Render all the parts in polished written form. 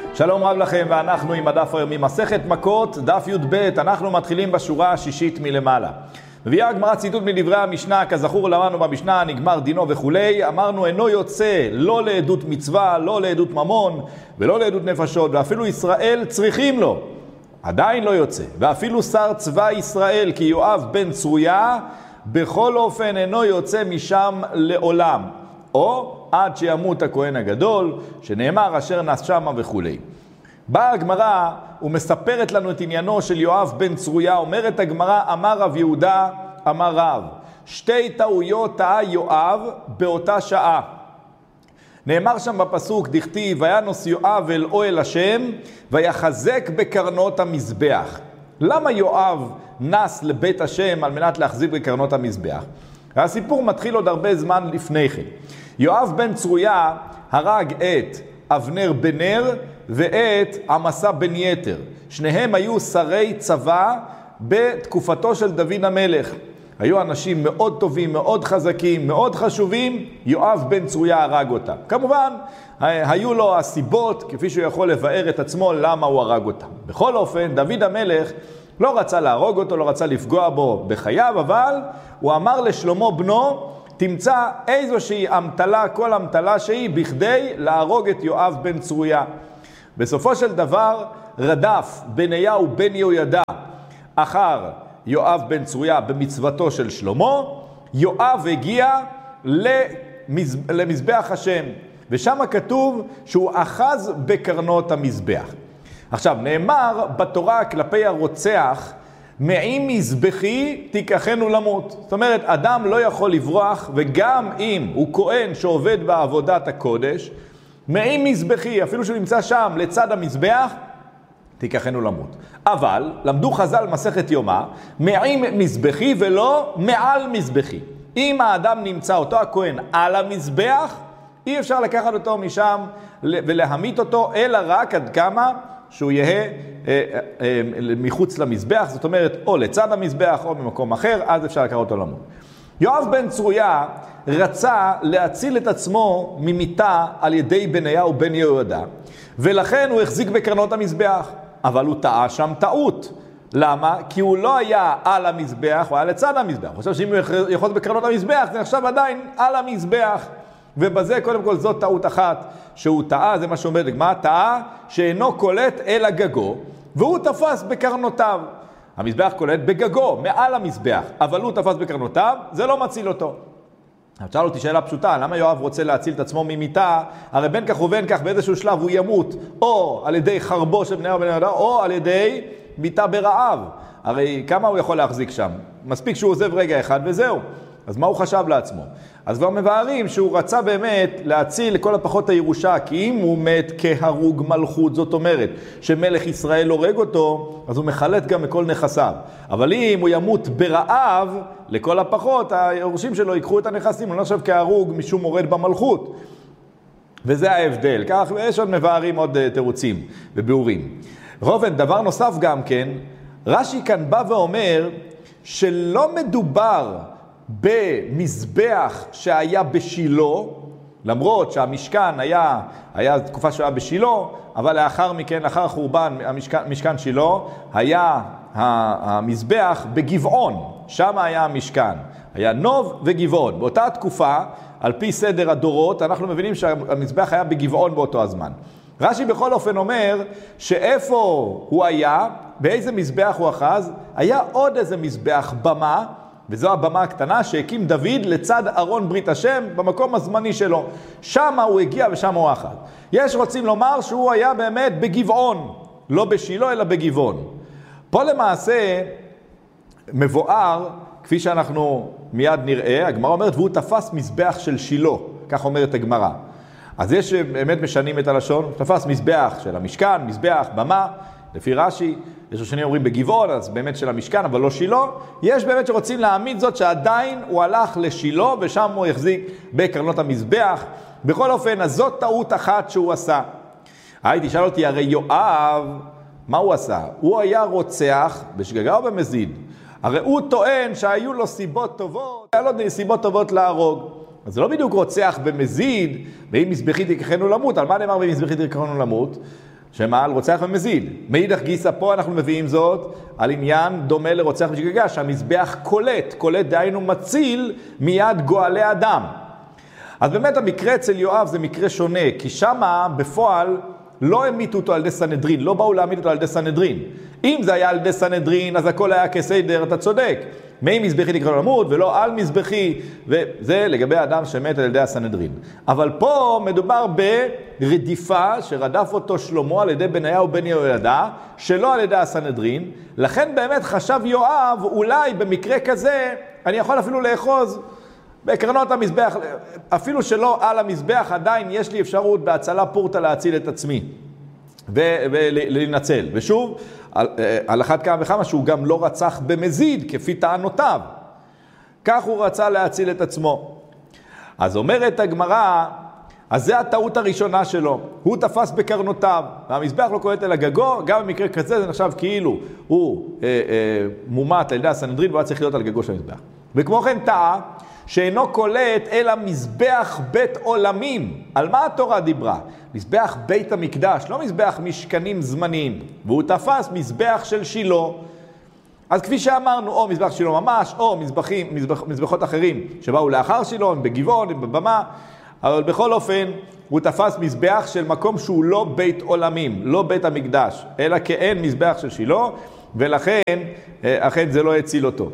שלום רב לכם, ואנחנו עם הדף ממסכת מכות, דף י"ב, אנחנו מתחילים בשורה השישית מלמעלה. מביאה הגמרא ציטוט מדברי המשנה, כזכור למדנו במשנה, נגמר דינו וכולי, אמרנו אינו יוצא לא לעדות מצווה, לא לעדות ממון ולא לעדות נפשות, ואפילו ישראל צריכים לו, עדיין לא יוצא, ואפילו שר צבא ישראל כי יואב בן צרויה, בכל אופן אינו יוצא משם לעולם, או עד שימות הכהן הגדול, שנאמר אשר נס שמה וכולי. באה הגמרא ומספרת לנו את עניינו של יואב בן צרויה, אומרת הגמרא, אמר רב יהודה, אמר רב, שתי טעויות טעה יואב באותה שעה. נאמר שם בפסוק, דכתיב, וינוס יואב אל אוהל השם, ויחזק בקרנות המזבח. למה יואב נס לבית השם על מנת להחזיק בקרנות המזבח? הסיפור מתחיל עוד הרבה זמן לפני כן. יואב בן צרויה הרג את אבנר בן נר ואת עמסה בן יתר. שניהם היו שרי צבא בתקופתו של דוד המלך. היו אנשים מאוד טובים, מאוד חזקים, מאוד חשובים. יואב בן צרויה הרג אותם. כמובן, היו לו הסיבות, כפי שהוא יכול לבאר את עצמו, למה הוא הרג אותם. בכל אופן, דוד המלך לא רצה להרוג אותו, לא רצה לפגוע בו בחייו, אבל הוא אמר לשלמה בנו, תמצא איזושהי אמתלה, כל אמתלה שהיא, בכדי להרוג את יואב בן צרויה. בסופו של דבר, רדף בניהו בן יהוידע אחר יואב בן צרויה במצוותו של שלמה, יואב הגיע למזבח השם, ושם כתוב שהוא אחז בקרנות המזבח. עכשיו, נאמר בתורה כלפי הרוצח, מעי מזבחי תיקחנו למות. זאת אומרת, אדם לא יכול לברוח, וגם אם הוא כהן שעובד בעבודת הקודש, מעי מזבחי, אפילו שהוא נמצא שם לצד המזבח, תיקחנו למות. אבל, למדו חז"ל מסכת יומא, מעי מזבחי ולא מעל מזבחי. אם האדם נמצא, אותו הכהן, על המזבח, אי אפשר לקחת אותו משם ולהמית אותו, אלא רק עד כמה שהוא יהיה מחוץ למזבח, זאת אומרת, או לצד המזבח או במקום אחר, אז אפשר לקחת אותו למות. יואב בן צרויה רצה להציל את עצמו ממיתה על ידי בניהו בן יהוידע, ולכן הוא החזיק בקרנות המזבח, אבל הוא טעה שם טעות. למה? כי הוא לא היה על המזבח, הוא היה לצד המזבח. הוא חושב שאם הוא יחוז בקרנות המזבח, זה נחשב עדיין על המזבח. ובזה קודם כל זאת טעות אחת שהוא טעה, זה מה שאומר לגמרא, טעה שאינו קולט אלא גגו, והוא תפס בקרנותיו. המזבח קולט בגגו, מעל המזבח, אבל הוא תפס בקרנותיו, זה לא מציל אותו. שאל אותי שאלה פשוטה, למה יואב רוצה להציל את עצמו ממיתה? הרי בין כך ובין כך באיזשהו שלב הוא ימות, או על ידי חרבו של בניהו בן יהוידע, או על ידי מיתה ברעב. הרי כמה הוא יכול להחזיק שם? מספיק שהוא עוזב רגע אחד וזהו. אז מה הוא חשב לעצמו? אז כבר מבארים שהוא רצה באמת להציל לכל הפחות הירושה, כי אם הוא מת כהרוג מלכות, זאת אומרת שמלך ישראל הורג אותו, אז הוא מחלט גם מכל נכסיו. אבל אם הוא ימות ברעב, לכל הפחות היורשים שלו ייקחו את הנכסים, הוא לא נחשב כהרוג משום מורד במלכות. וזה ההבדל. כך יש עוד מבארים עוד תירוצים וביאורים. רובן, דבר נוסף גם כן, רש"י כאן בא ואומר שלא מדובר במזבח שהיה בשילו, למרות שהמשכן היה תקופה שהיה בשילו, אבל לאחר מכן, לאחר החורבן, המשכן שלו, היה המזבח בגבעון, שם היה המשכן, היה נוב וגבעון. באותה תקופה, על פי סדר הדורות, אנחנו מבינים שהמזבח היה בגבעון באותו הזמן. רש"י בכל אופן אומר שאיפה הוא היה, באיזה מזבח הוא אחז, היה עוד איזה מזבח במה, וזו הבמה הקטנה שהקים דוד לצד ארון ברית השם במקום הזמני שלו. שם הוא הגיע ושם הוא אחז. יש רוצים לומר שהוא היה באמת בגבעון, לא בשילו אלא בגבעון. פה למעשה מבואר, כפי שאנחנו מיד נראה, הגמרא אומרת, והוא תפס מזבח של שילו, כך אומרת הגמרא. אז יש באמת משנים את הלשון, תפס מזבח של המשכן, מזבח, במה, לפי רש"י, יש שני אומרים בגבעון, אז באמת של המשכן, אבל לא שילו. יש באמת שרוצים להעמיד זאת שעדיין הוא הלך לשילו, ושם הוא החזיק בקרנות המזבח. בכל אופן, אז זאת טעות אחת שהוא עשה. תשאל אותי, הרי יואב, מה הוא עשה? הוא היה רוצח בשגגה או במזיד? הרי הוא טוען שהיו לו סיבות טובות, היה לו סיבות טובות להרוג. אז זה לא בדיוק רוצח במזיד, ואם מזבחי תיקחנו למות. על מה נאמר במזבחי תיקחנו למות? שמה? על רוצח ומזיד. מאידך גיסא פה אנחנו מביאים זאת על עניין דומה לרוצח ושגגה, שהמזבח קולט דהיינו מציל מיד גואלי אדם. אז באמת המקרה אצל יואב זה מקרה שונה, כי שמה בפועל לא המיתו אותו על ידי סנהדרין, לא באו להעמיד אותו על ידי סנהדרין. אם זה היה על ידי סנהדרין, אז הכל היה כסדר, אתה צודק. מי מזבחי תקרא למות ולא על מזבחי, וזה לגבי האדם שמת על ידי הסנהדרין. אבל פה מדובר ברדיפה שרדף אותו שלמה על ידי בניהו בן יהוידע, שלא על ידי הסנהדרין. לכן באמת חשב יואב, אולי במקרה כזה, אני יכול אפילו לאחוז בקרנות המזבח, אפילו שלא על המזבח, עדיין יש לי אפשרות בהצלה פורטה להציל את עצמי ולנצל. ושוב, על אחת כמה וכמה שהוא גם לא רצח במזיד כפי טענותיו. כך הוא רצה להציל את עצמו. אז אומרת הגמרא, אז זה הטעות הראשונה שלו. הוא תפס בקרנותיו, והמזבח לא קולט אל הגגו, גם במקרה כזה זה נחשב כאילו הוא מומת על ידי הסנהדרין, והוא צריך להיות על גגו של המזבח. וכמו כן טעה, שאינו קולט אלא מזבח בית עולמים. על מה התורה דיברה? מזבח בית המקדש, לא מזבח משכנים זמניים. והוא תפס מזבח של שילה. אז כפי שאמרנו, או מזבח שילה ממש, או מזבחות אחרים שבאו לאחר שילה, בגבעון, בבמה, אבל בכל אופן הוא תפס מזבח של מקום שהוא לא בית עולמים, לא בית המקדש, אלא כאין מזבח של שילה, ולכן אכן זה לא הציל אותו.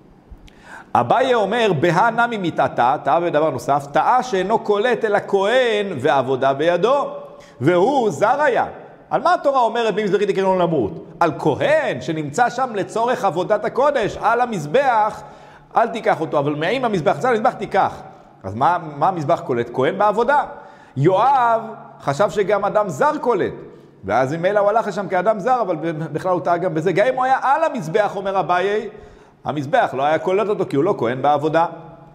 אביי אומר, בהה נמי מתעתה, טעה בדבר נוסף, טעה שאינו קולט אל הכהן ועבודה בידו, והוא זר היה. על מה התורה אומרת במזבחי תקרא למות? על כהן שנמצא שם לצורך עבודת הקודש, על המזבח, אל תיקח אותו, אבל מעם המזבח, זה המזבח תיקח. אז מה המזבח קולט? כהן בעבודה. יואב חשב שגם אדם זר קולט, ואז אם אלא הוא הלך לשם כאדם זר, אבל בכלל הוא טעה גם בזה. גם אם הוא היה על המזבח, אומר אביי, המזבח לא היה קולט אותו כי הוא לא כהן בעבודה.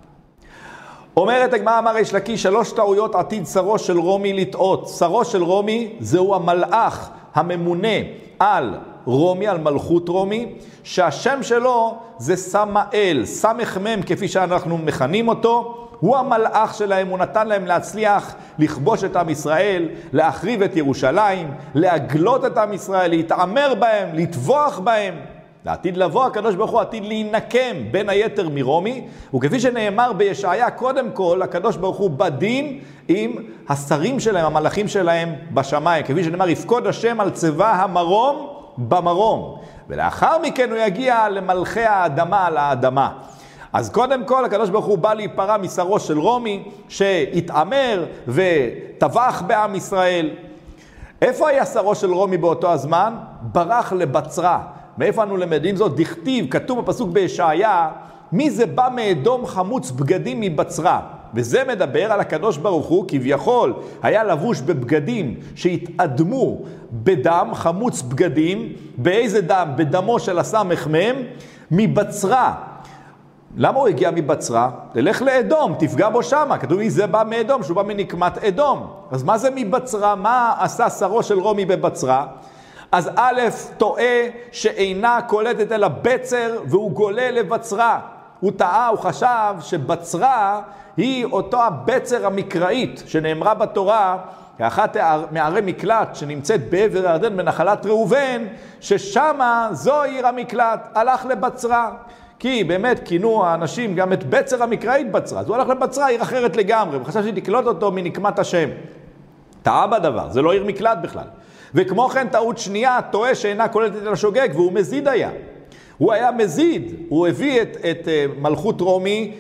אומרת הגמרא, אמר ריש לקיש, 3 טעויות עתיד שרו של רומי לטעות. שרו של רומי זהו המלאך הממונה על רומי, על מלכות רומי, שהשם שלו זה סמאל, סמ"ם כפי שאנחנו מכנים אותו. הוא המלאך שלהם, הוא נתן להם להצליח לכבוש את עם ישראל, להחריב את ירושלים, להגלות את עם ישראל, להתעמר בהם, לטבוח בהם. לעתיד לבוא הקדוש ברוך הוא עתיד להינקם בין היתר מרומי, וכפי שנאמר בישעיה, קודם כל הקדוש ברוך הוא בדין עם השרים שלהם, המלאכים שלהם בשמיים, כפי שנאמר יפקוד השם על צבא המרום במרום, ולאחר מכן הוא יגיע למלכי האדמה על האדמה. אז קודם כל הקדוש ברוך הוא בא להיפרע משרו של רומי שהתעמר וטבח בעם ישראל. איפה היה שרו של רומי באותו הזמן? ברח לבצרה. מאיפה אנו למדים זאת? דכתיב, כתוב בפסוק בישעיה, מי זה בא מאדום חמוץ בגדים מבצרה? וזה מדבר על הקדוש ברוך הוא, כביכול היה לבוש בבגדים שהתאדמו בדם, חמוץ בגדים. באיזה דם? בדמו של הסמ"ם מבצרה. למה הוא הגיע מבצרה? תלך לאדום, תפגע בו שמה. כתוב לי זה בא מאדום, שהוא בא מנקמת אדום. אז מה זה מבצרה? מה עשה שרו של רומי בבצרה? אז א' טועה שאינה קולטת אל הבצר והוא גולה לבצרה. הוא טעה, הוא חשב שבצרה היא אותו הבצר המקראית שנאמרה בתורה, כאחת מערי מקלט שנמצאת בעבר הירדן בנחלת ראובן, ששמה זו עיר המקלט, הלך לבצרה. כי באמת כינו האנשים גם את בצר המקראית בצרה, אז הוא הלך לבצרה, עיר אחרת לגמרי, וחשב שתקלוט אותו מנקמת השם. טעה בדבר, זה לא עיר מקלט בכלל. וכמו כן טעות שנייה, טועה שאינה קולטת אל השוגג, והוא מזיד היה. הוא היה מזיד, הוא הביא את מלכות רומי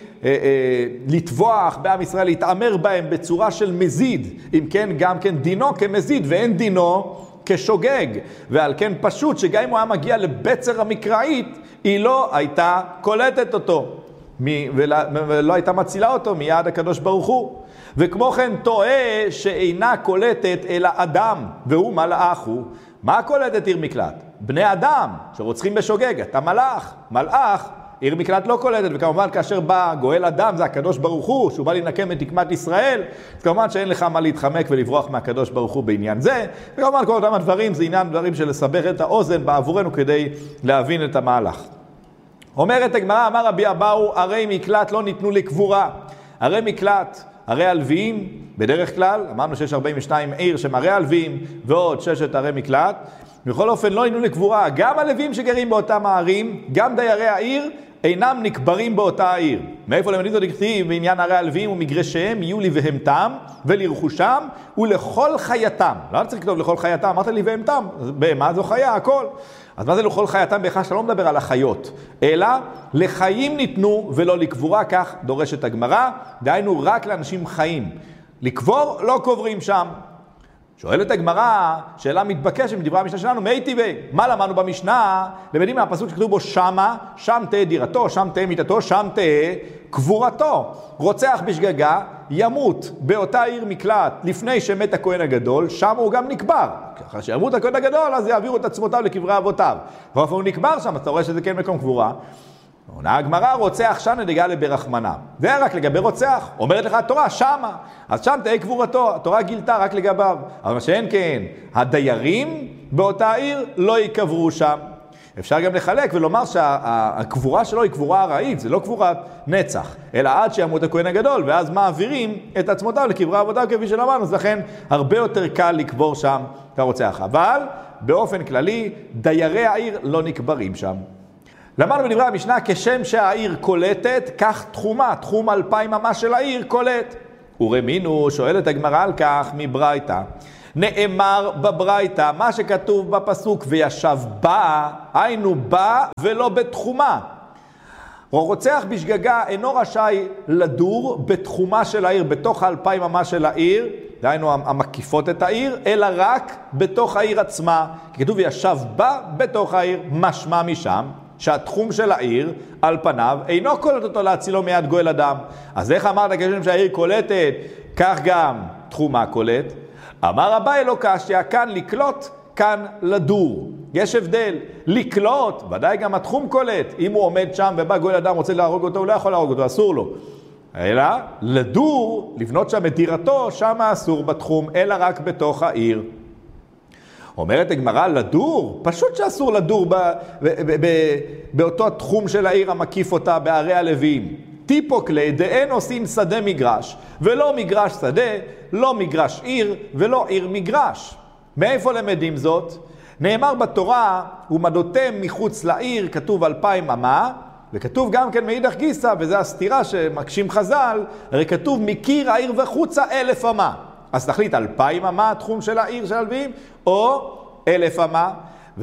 לטבוח בעם ישראל, להתעמר בהם בצורה של מזיד. אם כן, גם כן דינו כמזיד, ואין דינו כשוגג. ועל כן פשוט שגם אם הוא היה מגיע לבצר המקראית, היא לא הייתה קולטת אותו, ולא הייתה מצילה אותו מיד הקדוש ברוך הוא. וכמו כן טועה שאינה קולטת אלא אדם, והוא מלאך הוא. מה קולטת עיר מקלט? בני אדם שרוצחים בשוגג, אתה מלאך, עיר מקלט לא קולטת. וכמובן כאשר בא גואל אדם, זה הקדוש ברוך הוא, שהוא בא לנקם את נקמת ישראל, אז כמובן שאין לך מה להתחמק ולברוח מהקדוש ברוך הוא בעניין זה. וכמובן כל אותם הדברים זה עניין דברים של לסבר את האוזן בעבורנו כדי להבין את המהלך. אומרת הגמרא, אמר רבי אבאו, ערי מקלט לא ניתנו לקבורה. ערי מקלט, ערי הלוויים, בדרך כלל, אמרנו שיש 42 עיר שהם ערי הלוויים ועוד 6 ערי מקלט, בכל אופן לא יינו לקבורה, גם הלוויים שגרים באותם הערים, גם דיירי העיר, אינם נקברים באותה העיר. מאיפה למדים זאת דכתיב בעניין ערי הלוויים ומגרשיהם יהיו לבהמתם ולרכושם ולכל חייתם. לא צריך לכתוב לכל חייתם, אמרת לבהמתם, בהמה זו חיה, הכל. אז מה זה לכל חייתם? בכך שאתה לא מדבר על החיות, אלא לחיים ניתנו ולא לקבורה, כך דורשת הגמרא, דהיינו רק לאנשים חיים. לקבור לא קוברים שם. שואלת הגמרא, שאלה מתבקשת מדברי המשנה שלנו, מי טבעי? מה למדנו במשנה? למדים מהפסוק שכתוב בו שמה, שם תהיה דירתו, שם תהיה מיתתו, שם תהיה קבורתו. רוצח בשגגה ימות באותה עיר מקלט לפני שמת הכהן הגדול, שם הוא גם נקבר. אחרי שימות הכהן הגדול, אז יעבירו את עצמותיו לקברי אבותיו. ואיפה הוא נקבר שם, אז אתה רואה שזה כן מקום קבורה. עונה הגמרא, רוצח שנה נגלה ברחמנה. זה רק לגבי רוצח. אומרת לך התורה, שמה. אז שם תהיה קבורתו. התורה גילתה רק לגביו. אבל מה שאין כן, הדיירים באותה עיר לא יקברו שם. אפשר גם לחלק ולומר שהקבורה שלו היא קבורה ארעית, זה לא קבורת נצח, אלא עד שימות הכהן הגדול, ואז מעבירים את עצמותיו לקברי אבותיו כפי שלמדנו, אז לכן הרבה יותר קל לקבור שם את הרוצח. אבל באופן כללי, דיירי העיר לא נקברים שם. למדנו בדברי המשנה, כשם שהעיר קולטת, כך תחומה, תחום 2000 אמה של העיר קולט. ורמינו, שואלת הגמרא על כך מברייתא. נאמר בברייתא, מה שכתוב בפסוק וישב בה, היינו בה ולא בתחומה. רוצח בשגגה אינו רשאי לדור בתחומה של העיר, בתוך 2000 אמה של העיר, דהיינו המקיפות את העיר, אלא רק בתוך העיר עצמה. כתוב וישב בה בתוך העיר, משמע משם שהתחום של העיר על פניו אינו קולט אותו להצילו מיד גואל אדם. אז איך אמרת כשם שהעיר קולטת, כך גם תחומה קולט? אמר אביי לא קשיא, כאן לקלוט, כאן לדור. יש הבדל, לקלוט, ודאי גם התחום קולט. אם הוא עומד שם ובא גואל אדם רוצה להרוג אותו, הוא לא יכול להרוג אותו, אסור לו. אלא לדור, לבנות שם את דירתו, שם אסור בתחום, אלא רק בתוך העיר. אומרת הגמרא, לדור? פשוט שאסור לדור באותו תחום של העיר המקיף אותה בערי הלוויים. טיפוקלי דאין עושים שדה מגרש, ולא מגרש שדה, לא מגרש עיר, ולא עיר מגרש. מאיפה למדים זאת? נאמר בתורה, ומדותם מחוץ לעיר, כתוב 2000 אמה, וכתוב גם כן מאידך גיסא, וזה הסתירה שמקשים חז"ל, הרי כתוב מקיר העיר וחוצה 1000 אמה. אז תחליט 2000 אמה התחום של העיר של הלוויים, או 1000 אמה,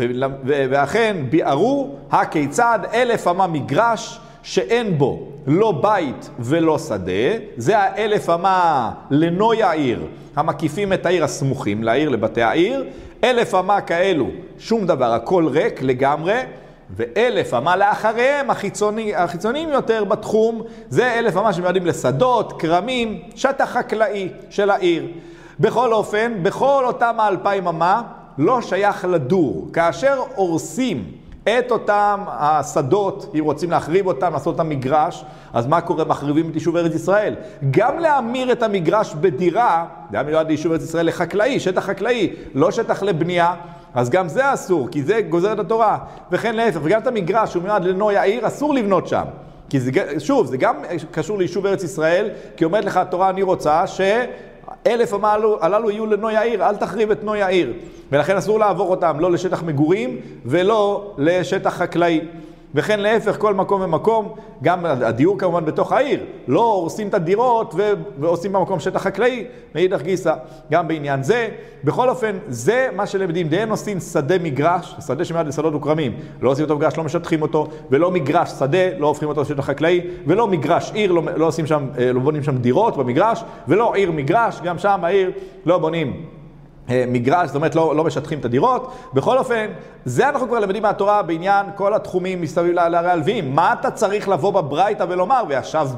ואכן ביארו הכיצד 1000 אמה מגרש שאין בו לא בית ולא שדה, זה 1000 אמה לנוי העיר, המקיפים את העיר הסמוכים לעיר, לבתי העיר, 1000 אמה כאלו, שום דבר, הכל ריק לגמרי, ו1000 אמה לאחריהם, החיצוניים יותר בתחום, זה 1000 אמה שמיועדים לשדות, קרמים, שטח חקלאי של העיר. בכל אופן, בכל אותם 2000 אמה, לא שייך לדור. כאשר הורסים את אותם השדות, אם רוצים להחריב אותם, לעשות אותם מגרש, אז מה קורה? מחריבים את יישוב ארץ ישראל. גם להמיר את המגרש בדירה, זה מיועד ליישוב ארץ ישראל לחקלאי, שטח חקלאי, לא שטח לבנייה, אז גם זה אסור, כי זה גוזר את התורה. וכן להפך, וגם את המגרש שהוא מיועד לנוי העיר, אסור לבנות שם. כי זה, שוב, זה גם קשור ליישוב ארץ ישראל, כי אומרת לך התורה, אני רוצה ש1000 אמה הללו יהיו לנוי העיר, אל תחריב את נוי העיר. ולכן אסור לעבור אותם, לא לשטח מגורים ולא לשטח חקלאי. וכן להפך, כל מקום ומקום, גם הדיור כמובן בתוך העיר, לא הורסים את הדירות ועושים במקום שטח חקלאי, מאידך גיסא, גם בעניין זה. בכל אופן, זה מה שלמדים, דאין עושים שדה מגרש, שדה שמיועד לשדות וקרמים, לא עושים אותו מגרש, לא משטחים אותו, ולא מגרש שדה, לא הופכים אותו לשטח חקלאי, ולא מגרש עיר, לא עושים שם, לא בונים שם דירות במגרש, ולא עיר מגרש, גם שם העיר לא בונים מגרש, זאת אומרת לא משטחים את הדירות. בכל אופן, זה אנחנו כבר למדים מהתורה בעניין כל התחומים מסביב לערי הלוויים. מה אתה צריך לבוא בברייתא ולומר, וישב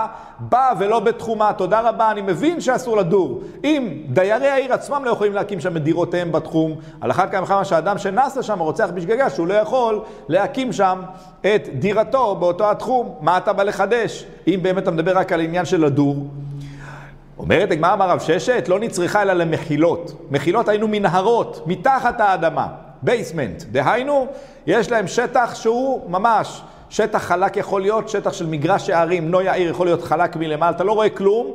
בא ולא בתחומה, תודה רבה, אני מבין שאסור לדור. אם דיירי העיר עצמם לא יכולים להקים שם את דירותיהם בתחום, על אחת כמה וכמה שהאדם שנס שם רוצח בשגגה, שהוא לא יכול להקים שם את דירתו באותו התחום. מה אתה בא לחדש? אם באמת אתה מדבר רק על עניין של לדור. אומרת הגמרא רב ששת, לא נצריכה אלא למחילות. מחילות היינו מנהרות, מתחת האדמה, בייסמנט. דהיינו, יש להם שטח שהוא ממש, שטח חלק יכול להיות, שטח של מגרש הערים, נוי העיר יכול להיות חלק מלמעלה, אתה לא רואה כלום,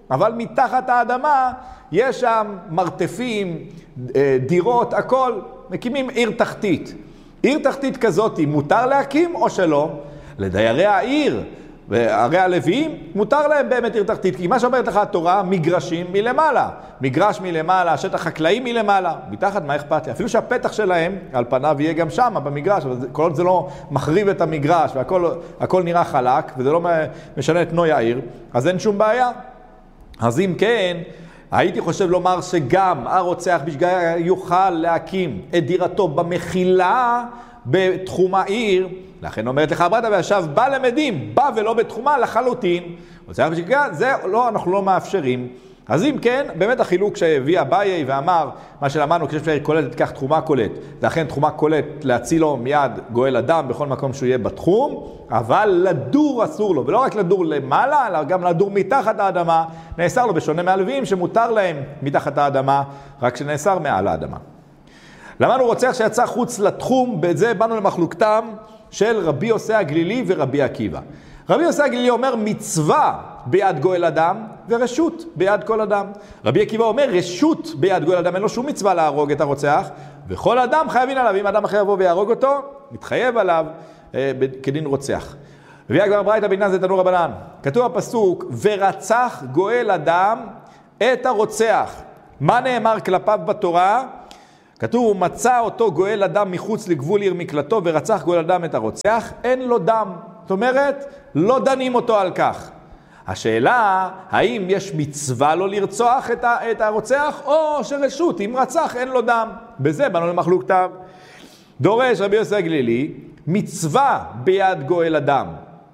אבל מתחת האדמה יש שם מרתפים, דירות, הכל, מקימים עיר תחתית. עיר תחתית כזאת מותר להקים או שלא? לדיירי העיר וערי הלוויים מותר להם באמת עיר תחתית, כי מה שאומרת לך התורה, מגרשים מלמעלה, מגרש מלמעלה, שטח חקלאי מלמעלה, מתחת מה אכפת לי? אפילו שהפתח שלהם על פניו יהיה גם שם במגרש, אבל כל עוד זה לא מחריב את המגרש והכל נראה חלק וזה לא משנה את נוי העיר, אז אין שום בעיה. אז אם כן, הייתי חושב לומר שגם הרוצח יוכל להקים את דירתו במחילה בתחום העיר, לכן אומרת לך הברייתא וישב בא למדים, בא ולא בתחומה לחלוטין. רוצח בשגגה, זה לא, אנחנו לא מאפשרים. אז אם כן, באמת החילוק שהביא אביי ואמר, מה שלמדנו כשיש לעיר קולט, תיקח תחומה קולט. לכן תחומה קולט להצילו מיד גואל אדם בכל מקום שהוא יהיה בתחום, אבל לדור אסור לו, ולא רק לדור למעלה, אלא גם לדור מתחת האדמה, נאסר לו בשונה מהלוויים שמותר להם מתחת האדמה, רק שנאסר מעל האדמה. למדנו רוצח שיצא חוץ לתחום, בזה באנו למחלוקתם של רבי יוסי הגלילי ורבי עקיבא. רבי יוסי הגלילי אומר מצווה ביד גואל אדם ורשות ביד כל אדם. רבי עקיבא אומר רשות ביד גואל אדם, אין לו שום מצווה להרוג את הרוצח, וכל אדם חייבים עליו, אם אדם אחר יבוא ויהרוג אותו, מתחייב עליו כדין רוצח. רבי הגמרא ברייתא בעניין זה תנו רבנן, כתוב הפסוק ורצח גואל אדם את הרוצח. מה נאמר כלפיו בתורה? כתוב, הוא מצא אותו גואל אדם מחוץ לגבול עיר מקלטו ורצח גואל אדם את הרוצח, אין לו דם. זאת אומרת, לא דנים אותו על כך. השאלה, האם יש מצווה לו לרצוח את הרוצח, או שרשות, אם רצח אין לו דם. בזה באנו למחלוקתיו. דורש רבי יוסי הגלילי, מצווה ביד גואל אדם.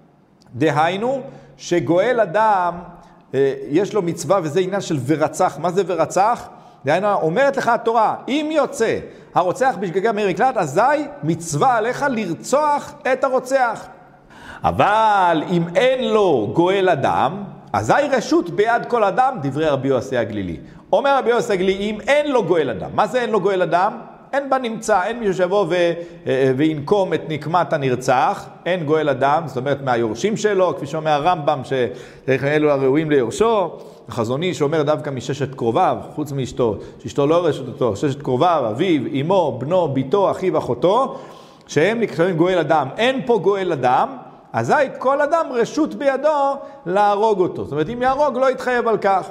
דהיינו, שגואל אדם, יש לו מצווה וזה עניין של ורצח. מה זה ורצח? דהיינו, אומרת לך התורה, אם יוצא הרוצח בשגגה מעיר מקלט, אזי מצווה עליך לרצוח את הרוצח. אבל אם אין לו גואל אדם, אזי רשות ביד כל אדם, דברי רבי יוסי הגלילי. אומר רבי יוסי הגלילי, אם אין לו גואל אדם, מה זה אין לו גואל אדם? אין בנמצא, אין מישהו שבוא וינקום את נקמת הנרצח, אין גואל אדם, זאת אומרת מהיורשים שלו, כפי שאומר הרמב"ם, שאלו הראויים ליורשו, החזוני שאומר דווקא מששת קרוביו, חוץ מאשתו, שאשתו לא רשת אותו, ששת קרוביו, אביו, אמו, בנו, ביתו, אחיו, אחותו, שהם נקראים גואל אדם. אין פה גואל אדם, אזי כל אדם רשות בידו להרוג אותו. זאת אומרת, אם יהרוג לא יתחייב על כך.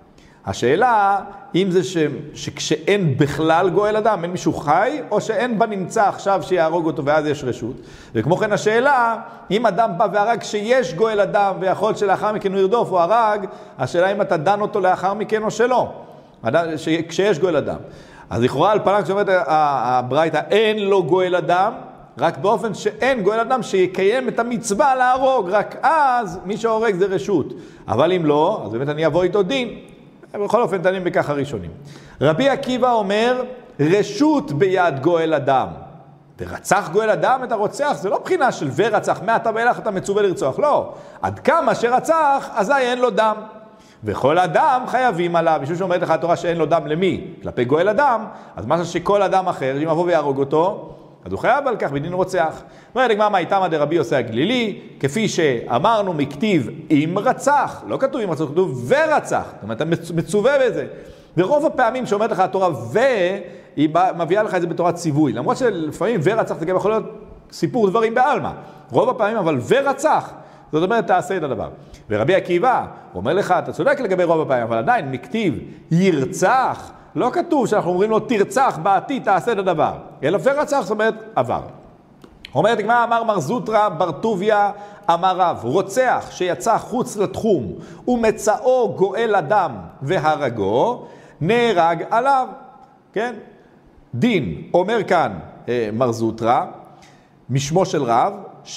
השאלה, אם זה שכשאין בכלל גואל אדם, אין מישהו חי, או שאין בנמצא עכשיו שיהרוג אותו ואז יש רשות. וכמו כן השאלה, אם אדם בא והרג שיש גואל אדם ויכול שלאחר מכן הוא ירדוף או הרג, השאלה אם אתה דן אותו לאחר מכן או שלא, כשיש גואל אדם. אז לכאורה על פניו כשאומרת הברייתא אין לו גואל אדם, רק באופן שאין גואל אדם שיקיים את המצווה להרוג, רק אז מי שהורג זה רשות. אבל אם לא, אז באמת אני אבוא איתו דין. בכל אופן תנים בכך הראשונים. רבי עקיבא אומר, רשות ביד גואל אדם. ורצח גואל אדם את הרוצח, זה לא בחינה של ורצח, מעתה ואילך אתה מצווה לרצוח, לא. עד כמה שרצח, אזי אין לו דם. וכל אדם חייבים עליו, משום שאומרת לך התורה שאין לו דם למי? כלפי גואל אדם, אז משהו שכל אדם אחר, אם יבוא ויהרוג אותו, אז הוא חייב על כך בדין רוצח. אומרת לגמרא מאיתמא דרבי יוסי הגלילי, כפי שאמרנו מכתיב אם רצח, לא כתוב אם רצח, כתוב ורצח, זאת אומרת, אתה מצווה בזה. ורוב הפעמים שאומרת לך התורה והיא מביאה לך את זה בתורת ציווי, למרות שלפעמים ורצח זה גם יכול להיות סיפור דברים בעלמא. רוב הפעמים אבל ורצח, זאת אומרת תעשה את הדבר. ורבי עקיבא אומר לך, אתה צודק לגבי רוב הפעמים, אבל עדיין מכתיב ירצח, לא כתוב שאנחנו אומרים לו תרצח בעתיד תעשה את הדבר, אלא ורצח זאת אומרת עבר. אומרת הגמרא, אמר מר זוטרא בר טוביה אמר רב, רוצח שיצא חוץ לתחום ומצאו גואל אדם והרגו, נהרג עליו. כן? דין, אומר כאן מר זוטרא, משמו של רב,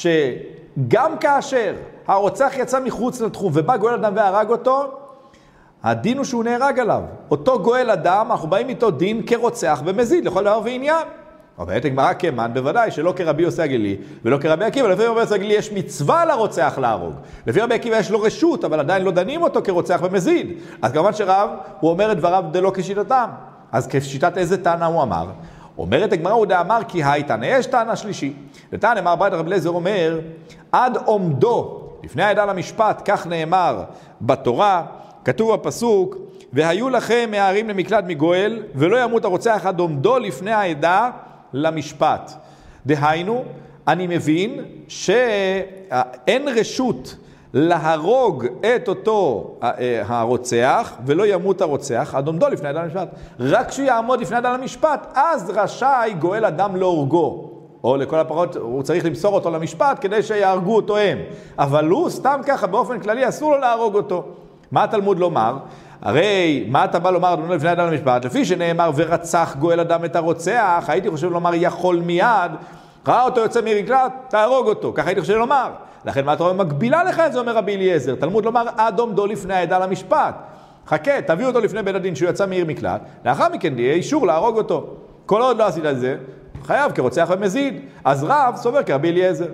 שגם כאשר הרוצח יצא מחוץ לתחום ובא גואל אדם והרג אותו, הדין הוא שהוא נהרג עליו. אותו גואל אדם, אנחנו באים איתו דין כרוצח ומזיד לכל דבר ועניין. אומרת הגמרא כמן, בוודאי שלא כרבי יוסי הגלילי ולא כרבי עקיבא. לפי רבי יוסי הגלילי יש מצווה לרוצח להרוג. לפי רבי עקיבא יש לו רשות, אבל עדיין לא דנים אותו כרוצח ומזיד. אז כמובן שרב, הוא אומר את דבריו דלא כשיטתם. אז כשיטת איזה טענה הוא אמר? אומרת הגמרא, הוא דאמר כי היי טענה. יש טענה שלישי. וטענה אמר ברייתא רבי אליעזר אומר, עד עומדו לפני העדה למשפט, כך נאמר בתורה, כתוב בפסוק, והיו לכם מהערים למקלט מגואל, ולא ימות הרוצח עד עומדו לפני העדה למשפט. דהיינו, אני מבין שאין רשות להרוג את אותו הרוצח, ולא ימות הרוצח עד עומדו לפני העדה למשפט. רק כשהוא יעמוד לפני העדה למשפט, אז רשאי גואל אדם להורגו. או לכל הפחות הוא צריך למסור אותו למשפט כדי שיהרגו אותו הם. אבל הוא סתם ככה באופן כללי אסור לו להרוג אותו. מה התלמוד לומר? הרי מה אתה בא לומר אדוני לפני אדם למשפט? לפי שנאמר ורצח גואל אדם את הרוצח, הייתי חושב לומר יכול מיד, ראה אותו יוצא ממקלט, תהרוג אותו. ככה הייתי חושב לומר. לכן מה התורה מגבילה לך את זה, אומר רבי אליעזר? תלמוד לומר עד עומדו לפני העדה למשפט. חכה, תביאו אותו לפני בית הדין שהוא יצא מעיר מקלט, לאחר מכן יהיה אישור להרוג אותו. כל עוד לא עשית את זה, חייב כרוצח ומזיד. אז רב סובר כרבי אליעזר.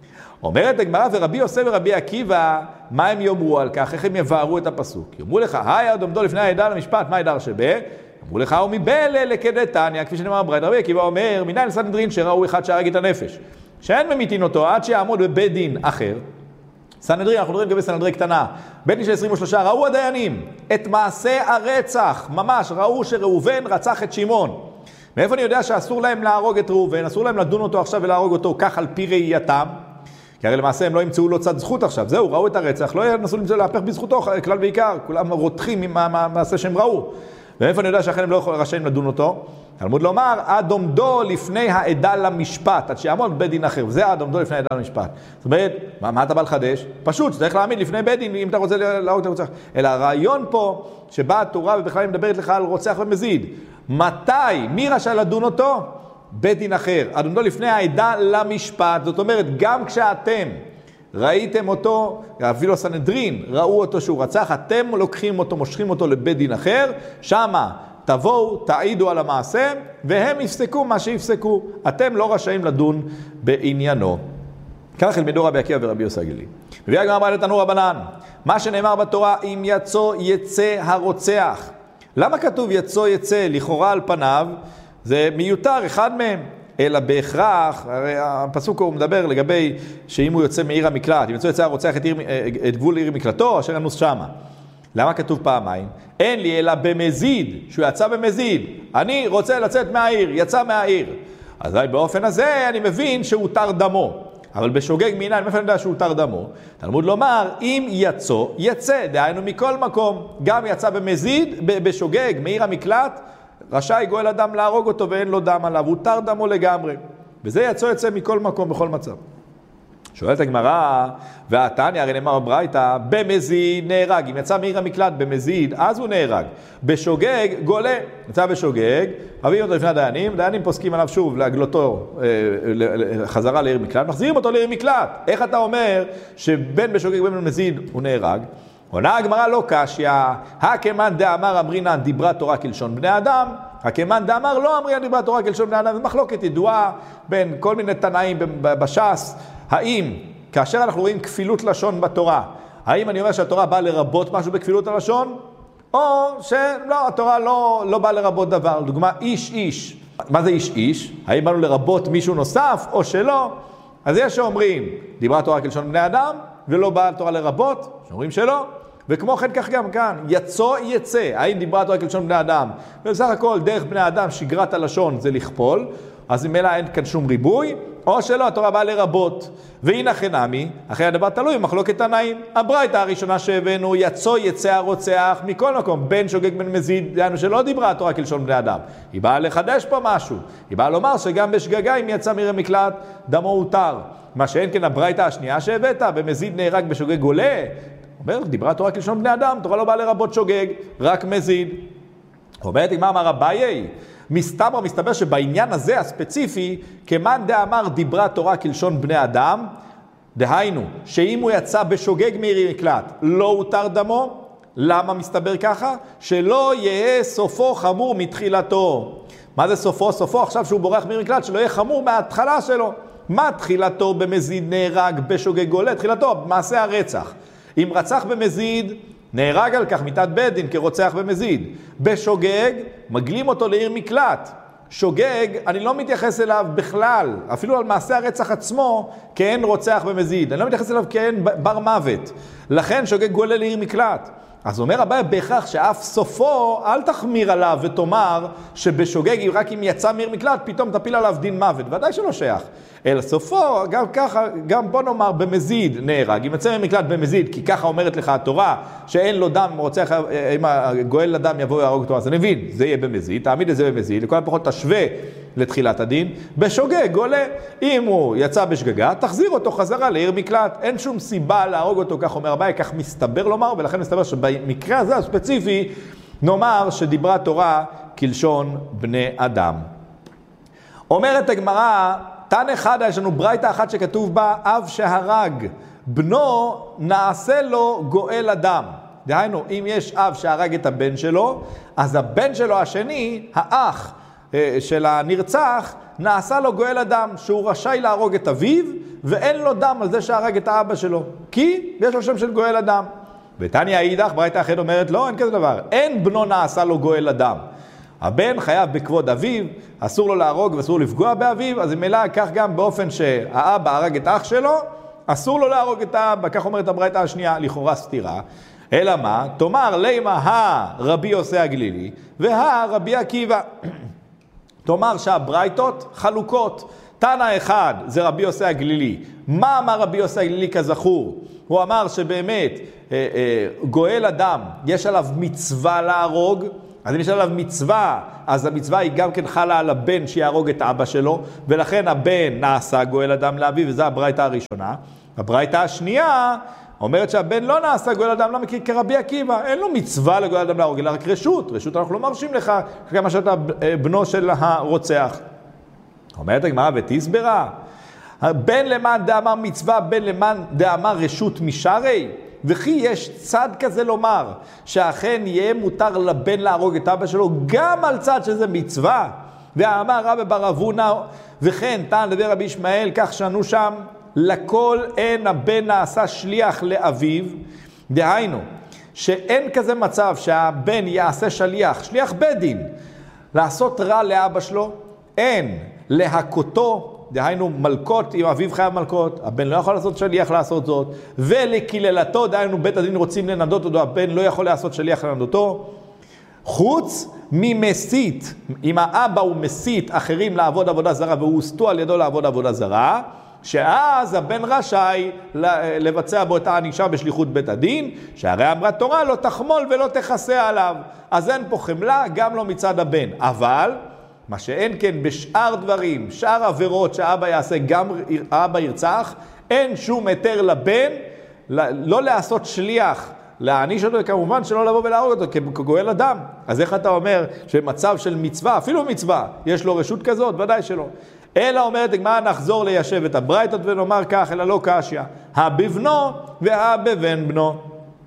אומרת הגמרא ורבי יוסף ורבי עקיבא, מה הם יאמרו על כך? איך הם יבארו את הפסוק? יאמרו לך, היי עד עומדו לפני העדה למשפט, מה ידר שבה? אמרו לך, הוא מבלה לכדתניא, כפי שנאמר ברייתא. רבי עקיבא אומר, מנין סנהדרין שראו אחד שהרג את הנפש, שאין ממיתין אותו עד שיעמוד בבית דין אחר. סנהדרין, אנחנו מדברים לגבי סנהדרין קטנה, בית דין של 23, ראו הדיינים את מעשה הרצח, ממש ראו שראובן רצח את שמעון. מאיפה אני יודע שאסור להם להרוג את ראובן, אסור להם לדון אותו עכשיו ולהרוג אותו כך על פי ראייתם? כי הרי למעשה הם לא ימצאו לו צד זכות עכשיו, זהו, ראו את הרצח, לא ינסו למצוא להפך בזכותו, כלל ועיקר, כולם רותחים עם המעשה שהם ראו. ומאיפה אני יודע שאכן הם לא רשאים לדון אותו? תלמוד לומר, עד עומדו לפני העדה למשפט, עד שיעמוד בית דין אחר, וזה עד עומדו לפני העדה למשפט. זאת אומרת, מה אתה בא לחדש? פשוט, צריך להעמיד לפני בית דין, אם אתה רוצה להרוג את הרוצח. אלא הרעיון פה, שבאה התורה ובכלל היא מדברת לך על רוצח ומזיד. מתי? מי רשאי לדון אותו? בית דין אחר. עד עומדו לפני העדה למשפט. זאת אומרת, גם כשאתם ראיתם אותו, אפילו סנהדרין, ראו אותו שהוא רצח, אתם לוקחים אותו, מושכים אותו לבית דין אחר, שמה תבואו, תעידו על המעשה, והם יפסקו מה שיפסקו. אתם לא רשאים לדון בעניינו. כך ילמדו רבי עקיבא ורבי יוסי הגלילי. מביא הגמרא ברייתא תנו רבנן, מה שנאמר בתורה, אם יצא הרוצח. למה כתוב יצא לכאורה על פניו? זה מיותר אחד מהם. אלא בהכרח, הרי הפסוק הוא מדבר לגבי שאם הוא יוצא מעיר המקלט, אם יצא הרוצח את גבול עיר מקלטו, אשר ינוס שמה. למה כתוב פעמיים? אין לי אלא במזיד, שהוא יצא במזיד. אני רוצה לצאת מהעיר, יצא מהעיר. אז באופן הזה אני מבין שהותר דמו. אבל בשוגג מינה, אני מפני יודע שהותר דמו. תלמוד לומר, אם יצא, דהיינו מכל מקום, גם יצא במזיד, בשוגג, מעיר המקלט, רשאי גואל אדם להרוג אותו ואין לו דם עליו, הותר דמו לגמרי. וזה יצא מכל מקום, בכל מצב. שואלת הגמרא, והתניא, הרי נאמר ברייתא, במזיד נהרג. אם יצא מעיר המקלט במזיד, אז הוא נהרג. בשוגג גולה. יצא בשוגג, מביאים אותו לפני הדיינים, דיינים פוסקים עליו שוב להגלותו חזרה לעיר מקלט, מחזירים אותו לעיר מקלט. איך אתה אומר שבין בשוגג ובין במזיד הוא נהרג? עונה הגמרא לא קשיא, הכמן דאמר אמרינן דיברה תורה כלשון בני אדם, הכמן דאמר לא אמרינן דיברה תורה כלשון בני אדם. ומחלוקת ידועה בין כל מיני תנאים בש"ס, האם כאשר אנחנו רואים כפילות לשון בתורה, האם אני אומר שהתורה באה לרבות משהו בכפילות הלשון, או שלא, התורה לא באה לרבות דבר. לדוגמה, איש. מה זה איש? האם באנו לרבות מישהו נוסף או שלא? אז יש שאומרים, דיברה תורה כלשון בני אדם, ולא באה התורה לרבות, שאומרים שלא. וכמו כן כך גם כאן, יצא, האם דיברה התורה כלשון בני אדם, ובסך הכל דרך בני אדם שגרת הלשון זה לכפול, אז ממילא אין כאן שום ריבוי, או שלא, התורה באה לרבות. והנה חינמי, אחרי הדבר תלוי, מחלוקת תנאים. הברייתא הראשונה שהבאנו, יצא הרוצח מכל מקום, בין שוגג בין מזיד, דהיינו שלא דיברה התורה כלשון בני אדם. היא באה לחדש פה משהו, היא באה לומר שגם בשגגה אם יצא מעיר המקלט, דמו הותר. מה שאין כן הברייתא השנייה שהבאת, במזיד נהרג בשוגג גולה, אומר, דיברה התורה כלשון בני אדם, התורה לא באה לרבות שוגג, רק מזיד. אומרת, מה אמר אביי? מסתבר שבעניין הזה הספציפי, כמאן דאמר דיברה תורה כלשון בני אדם, דהיינו, שאם הוא יצא בשוגג מעיר מקלט, לא הותר דמו. למה מסתבר ככה? שלא יהיה סופו חמור מתחילתו. מה זה סופו? סופו עכשיו שהוא בורח מעיר מקלט, שלא יהיה חמור מההתחלה שלו. מה תחילתו במזיד נהרג בשוגג גולה? תחילתו, מעשה הרצח. אם רצח במזיד, נהרג על כך מיתת בית דין כרוצח במזיד. בשוגג, מגלים אותו לעיר מקלט. שוגג, אני לא מתייחס אליו בכלל, אפילו על מעשה הרצח עצמו, כאין רוצח במזיד. אני לא מתייחס אליו כאין בר מוות. לכן שוגג גולה לעיר מקלט. אז אומר אביי בהכרח שאף סופו, אל תחמיר עליו ותאמר שבשוגג, רק אם יצא מעיר מקלט, פתאום תפיל עליו דין מוות. ודאי שלא שייך. אלא סופו, גם ככה, גם בוא נאמר במזיד נהרג. אם יצא מעיר מקלט במזיד, כי ככה אומרת לך התורה, שאין לו דם, רוצח, אם הגואל לדם יבוא ויהרוג אותו, אז אני מבין, זה יהיה במזיד, תעמיד את זה במזיד, לכל הפחות תשווה לתחילת הדין. בשוגג עולה, אם הוא יצא בשגגה, תחזיר אותו חזרה לעיר מקלט. אין שום סיבה להרוג אותו, כך אומר אביי, כך מסתבר לומר, ולכן מסתבר שבמקרה הזה הספציפי, נאמר שדיברה תורה כלשון בני אדם. אומרת הגמרא, תן אחד, יש לנו ברייתא אחת שכתוב בה, אב שהרג בנו נעשה לו גואל אדם. דהיינו, אם יש אב שהרג את הבן שלו, אז הבן שלו השני, האח של הנרצח, נעשה לו גואל אדם, שהוא רשאי להרוג את אביו, ואין לו דם על זה שהרג את האבא שלו, כי יש לו שם של גואל אדם. ותניא אידך, ברייתא אחרת אומרת, לא, אין כזה דבר, אין בנו נעשה לו גואל אדם. הבן חייב בכבוד אביו, אסור לו להרוג ואסור לפגוע באביו, אז ממילא כך גם באופן שהאבא הרג את אח שלו, אסור לו להרוג את האבא, כך אומרת הברייתא השנייה, לכאורה סתירה. אלא מה? תאמר לימה רבי יוסי הגלילי רבי עקיבא. תאמר שהברייתות חלוקות. תנא אחד זה רבי יוסי הגלילי. מה אמר רבי יוסי הגלילי כזכור? הוא אמר שבאמת גואל אדם, יש עליו מצווה להרוג, אז אם יש עליו מצווה, אז המצווה היא גם כן חלה על הבן שיהרוג את אבא שלו, ולכן הבן נעשה גואל אדם לאביו, וזו הברייתא הראשונה. הברייתא השנייה אומרת שהבן לא נעשה גואל אדם, לא מכיר כרבי עקיבא, אין לו מצווה לגואל אדם להרוג, אלא רק רשות אנחנו לא מרשים לך כמה שאתה בנו של הרוצח. אומרת הגמרא ותסברה, בן למען דאמר מצווה, בן למען דאמר רשות משרי, וכי יש צד כזה לומר שאכן יהיה מותר לבן להרוג את אבא שלו גם על צד שזה מצווה. ואמר רבי בר אבונה וכן תן לדבר רבי ישמעאל, כך שנו שם, לכל אין הבן נעשה שליח לאביו. דהיינו שאין כזה מצב שהבן יעשה שליח בית דין לעשות רע לאבא שלו, אין להכותו, דהיינו מלכות, אם אביו חייב מלכות, הבן לא יכול לעשות שליח לעשות זאת, ולקללתו, דהיינו בית הדין רוצים לנדות אותו, הבן לא יכול לעשות שליח לנדותו, חוץ ממסית, אם האבא הוא מסית אחרים לעבוד עבודה זרה, והוא הוסתו על ידו לעבוד עבודה זרה, שאז הבן רשאי לבצע בו את הענישה בשליחות בית הדין, שהרי אמרה תורה לא תחמול ולא תכסה עליו, אז אין פה חמלה, גם לא מצד הבן. אבל מה שאין כן בשאר דברים, שאר עבירות שהאבא יעשה, גם האבא ירצח, אין שום היתר לבן לא לעשות שליח, להעניש אותו, כמובן שלא לבוא ולהרוג אותו כגואל אדם. אז איך אתה אומר שמצב של מצווה, אפילו מצווה, יש לו רשות כזאת? ודאי שלא. אלא אומרת הגמרא, נחזור ליישב את הברייתות ונאמר כך, אלא לא קשיא, הבבנו והבבן בנו.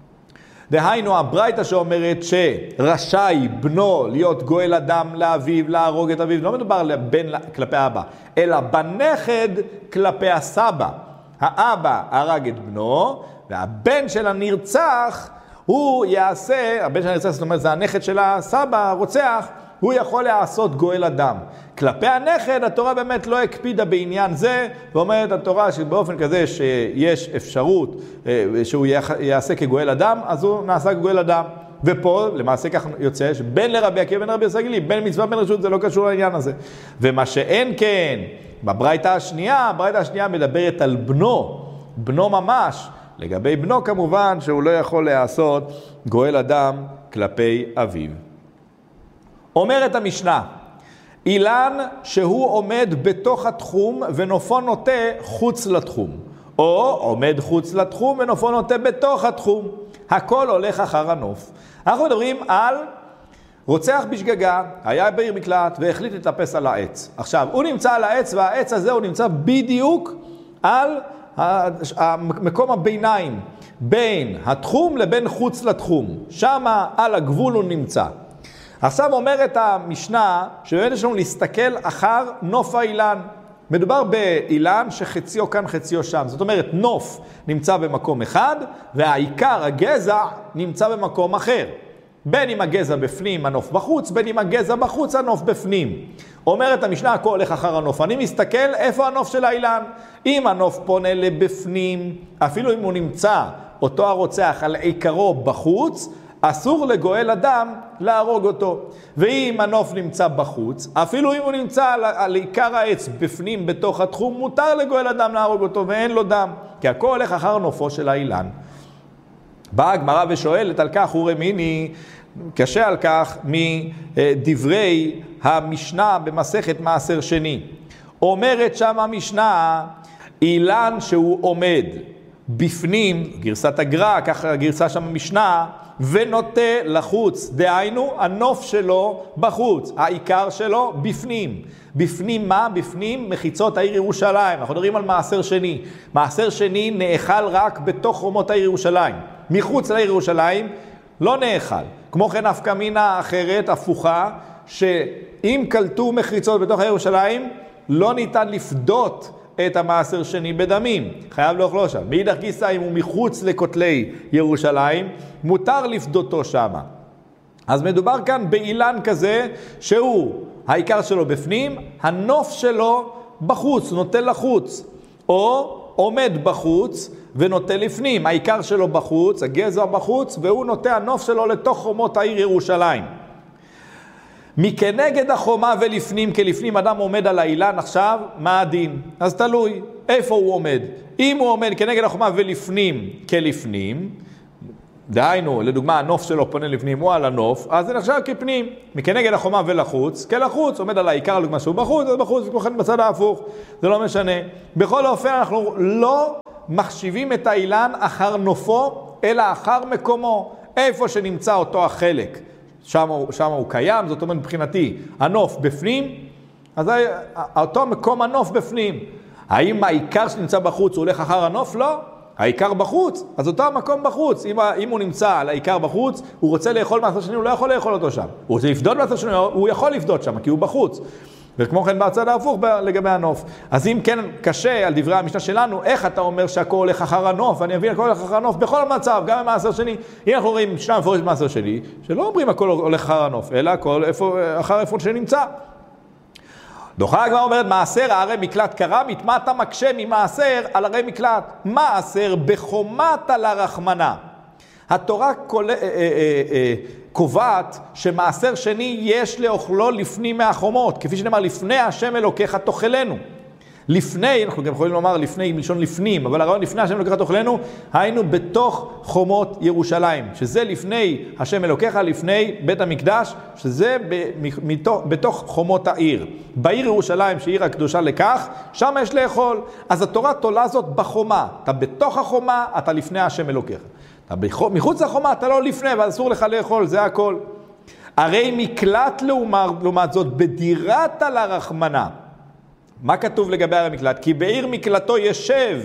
דהיינו הברייתא שאומרת שרשאי בנו להיות גואל אדם לאביו, להרוג את אביו, לא מדובר לבן כלפי אבא, אלא בנכד כלפי הסבא. האבא הרג את בנו, והבן של הנרצח הוא יעשה, הבן של הנרצח זאת אומרת זה הנכד של הסבא, הרוצח, הוא יכול לעשות גואל אדם. כלפי הנכד התורה באמת לא הקפידה בעניין זה, ואומרת התורה שבאופן כזה שיש אפשרות שהוא יעשה כגואל אדם, אז הוא נעשה כגואל אדם. ופה למעשה כך יוצא שבין לרבי עקיבא ובין לרבי יוסי הגלילי, בין מצווה בין רשות, זה לא קשור לעניין הזה. ומה שאין כן, בברייתא השנייה, הברייתא השנייה מדברת על בנו ממש. לגבי בנו כמובן שהוא לא יכול לעשות גואל אדם כלפי אביו. אומרת המשנה, אילן שהוא עומד בתוך התחום ונופו נוטה חוץ לתחום, או עומד חוץ לתחום ונופו נוטה בתוך התחום, הכל הולך אחר הנוף. אנחנו מדברים על רוצח בשגגה, היה בעיר מקלט והחליט לטפס על העץ. עכשיו, הוא נמצא על העץ, והעץ הזה הוא נמצא בדיוק על מקום הביניים, בין התחום לבין חוץ לתחום. שמה על הגבול הוא נמצא. עכשיו אומרת המשנה שבאמת יש לנו להסתכל אחר נוף האילן. מדובר באילן שחציו כאן חציו שם. זאת אומרת נוף נמצא במקום אחד והעיקר הגזע נמצא במקום אחר. בין אם הגזע בפנים הנוף בחוץ, בין אם הגזע בחוץ הנוף בפנים. אומרת המשנה הכל הולך אחר הנוף. אני מסתכל איפה הנוף של האילן. אם הנוף פונה לבפנים, אפילו אם הוא נמצא אותו הרוצח על עיקרו בחוץ, אסור לגואל אדם להרוג אותו. ואם הנוף נמצא בחוץ, אפילו אם הוא נמצא על עיקר העץ בפנים בתוך התחום, מותר לגואל אדם להרוג אותו ואין לו דם, כי הכל הולך אחר נופו של האילן. באה הגמרא ושואלת על כך, ורמיני קשה על כך מדברי המשנה במסכת מעשר שני. אומרת שם המשנה, אילן שהוא עומד בפנים, גרסת הגר"א, ככה גרסה שם המשנה, ונוטה לחוץ, דהיינו הנוף שלו בחוץ, העיקר שלו בפנים. בפנים מה? בפנים מחיצות העיר ירושלים. אנחנו מדברים על מעשר שני. מעשר שני נאכל רק בתוך חומות העיר ירושלים. מחוץ לעיר ירושלים לא נאכל. כמו כן נפקא מינה אחרת, הפוכה, שאם קלטו מחיצות בתוך העיר ירושלים, לא ניתן לפדות את המעשר שני בדמים. חייב לאכלו שם. מאידך גיסא, אם הוא מחוץ לכותלי ירושלים, מותר לפדותו שם. אז מדובר כאן באילן כזה, שהוא, העיקר שלו בפנים, הנוף שלו בחוץ, נוטה לחוץ. או עומד בחוץ ונוטה לפנים. העיקר שלו בחוץ, הגזע בחוץ, והוא נוטה הנוף שלו לתוך חומות העיר ירושלים. מכנגד החומה ולפנים, כלפנים אדם עומד על האילן עכשיו, מה הדין? אז תלוי, איפה הוא עומד? אם הוא עומד כנגד החומה ולפנים כלפנים, דהיינו, לדוגמה, הנוף שלו פונה לפנים, הוא על הנוף, אז זה נחשב כפנים. מכנגד החומה ולחוץ, כלחוץ, עומד על העיקר, לדוגמה שהוא בחוץ, אז בחוץ, וכמו כן בצד ההפוך, זה לא משנה. בכל אופן, אנחנו לא מחשיבים את האילן אחר נופו, אלא אחר מקומו, איפה שנמצא אותו החלק. שם הוא קיים, זאת אומרת מבחינתי, הנוף בפנים, אז אותו מקום הנוף בפנים. האם העיקר שנמצא בחוץ הוא הולך אחר הנוף? לא. העיקר בחוץ, אז אותו המקום בחוץ. אם הוא נמצא על העיקר בחוץ, הוא רוצה לאכול מעשר שני, הוא לא יכול לאכול אותו שם. הוא רוצה לפדות מעשר שני, הוא יכול לפדות שם, כי הוא בחוץ. וכמו כן בצד ההפוך לגבי הנוף. אז אם כן קשה על דברי המשנה שלנו, איך אתה אומר שהכל הולך אחר הנוף? אני אבין הכל הולך אחר הנוף בכל המצב, גם במעשר שני. אם אנחנו רואים משנה מפורשת במעשר שני, שלא אומרים הכל הולך אחר הנוף, אלא הכל אחר איפה שנמצא. דוחה הגמרא אומרת, מעשר הרי מקלט קרמית, מה אתה מקשה ממעשר על הרי מקלט? מעשר בחומת על הרחמנה. התורה קובעת שמעשר שני יש לאוכלו לפנים מהחומות, כפי שנאמר, לפני השם אלוקיך תאכלנו. לפני, אנחנו גם יכולים לומר לפני, מלשון לפנים, אבל הרעיון לפני השם אלוקיך תאכלנו, היינו בתוך חומות ירושלים, שזה לפני השם אלוקיך, לפני בית המקדש, שזה בתוך חומות העיר. בעיר ירושלים, שהיא עיר הקדושה לכך, שם יש לאכול. אז התורה תולה זאת בחומה. אתה בתוך החומה, אתה לפני השם אלוקיך. אתה מחוץ לחומה, אתה לא לפני, ואסור לך לאכול, זה הכל. הרי מקלט לעומת זאת, בדירת על הרחמנה. מה כתוב לגבי הרי מקלט? כי בעיר מקלטו ישב.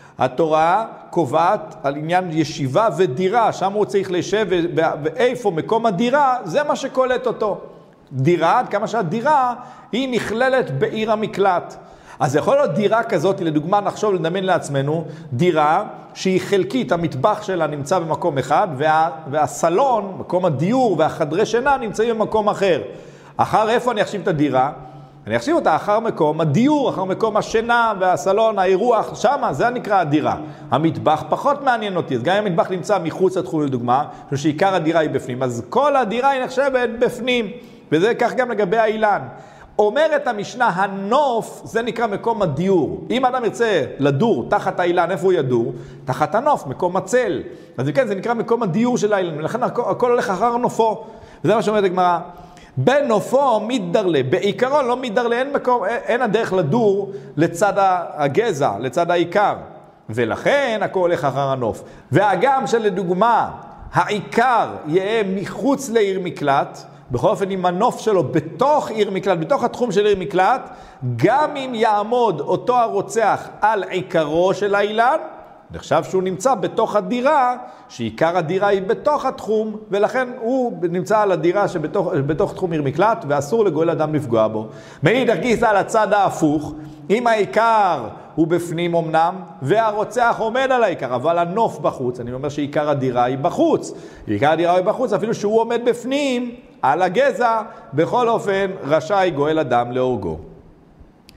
התורה קובעת על עניין ישיבה ודירה, שם הוא צריך לשב, ואיפה מקום הדירה, זה מה שקולט אותו. דירה, עד כמה שהדירה היא נכללת בעיר המקלט. אז יכול להיות דירה כזאת, לדוגמה נחשוב לדמיין לעצמנו, דירה שהיא חלקית, המטבח שלה נמצא במקום אחד, והסלון, מקום הדיור והחדרי שינה נמצאים במקום אחר. אחר איפה אני אחשיב את הדירה? אני אחשיב אותה אחר מקום הדיור, אחר מקום השינה והסלון, האירוח, שמה, זה נקרא הדירה. המטבח פחות מעניין אותי, אז גם אם המטבח נמצא מחוץ לתחום לדוגמה, שעיקר הדירה היא בפנים, אז כל הדירה היא נחשבת בפנים, וזה כך גם לגבי האילן. אומרת המשנה, הנוף, זה נקרא מקום הדיור. אם אדם ירצה לדור תחת האילן, איפה הוא ידור? תחת הנוף, מקום הצל. אז כן, זה נקרא מקום הדיור של האילן, ולכן הכל הולך אחר נופו. וזה מה שאומרת הגמרא. בנופו מתדרלה, בעיקרון לא מתדרלה, אין הדרך לדור לצד הגזע, לצד העיקר. ולכן הכל הולך אחר הנוף. והגם שלדוגמה, העיקר יהיה מחוץ לעיר מקלט, בכל אופן עם הנוף שלו בתוך עיר מקלט, בתוך התחום של עיר מקלט, גם אם יעמוד אותו הרוצח על עיקרו של האילן, נחשב שהוא נמצא בתוך הדירה, שעיקר הדירה היא בתוך התחום, ולכן הוא נמצא על הדירה שבתוך תחום עיר מקלט, ואסור לגואל אדם לפגוע בו. מאידך גיסא על הצד ההפוך, אם העיקר הוא בפנים אמנם, והרוצח עומד על העיקר, אבל הנוף בחוץ, אני אומר שעיקר הדירה היא בחוץ. עיקר הדירה היא בחוץ, אפילו שהוא עומד בפנים, על הגזע, בכל אופן רשאי גואל אדם להורגו.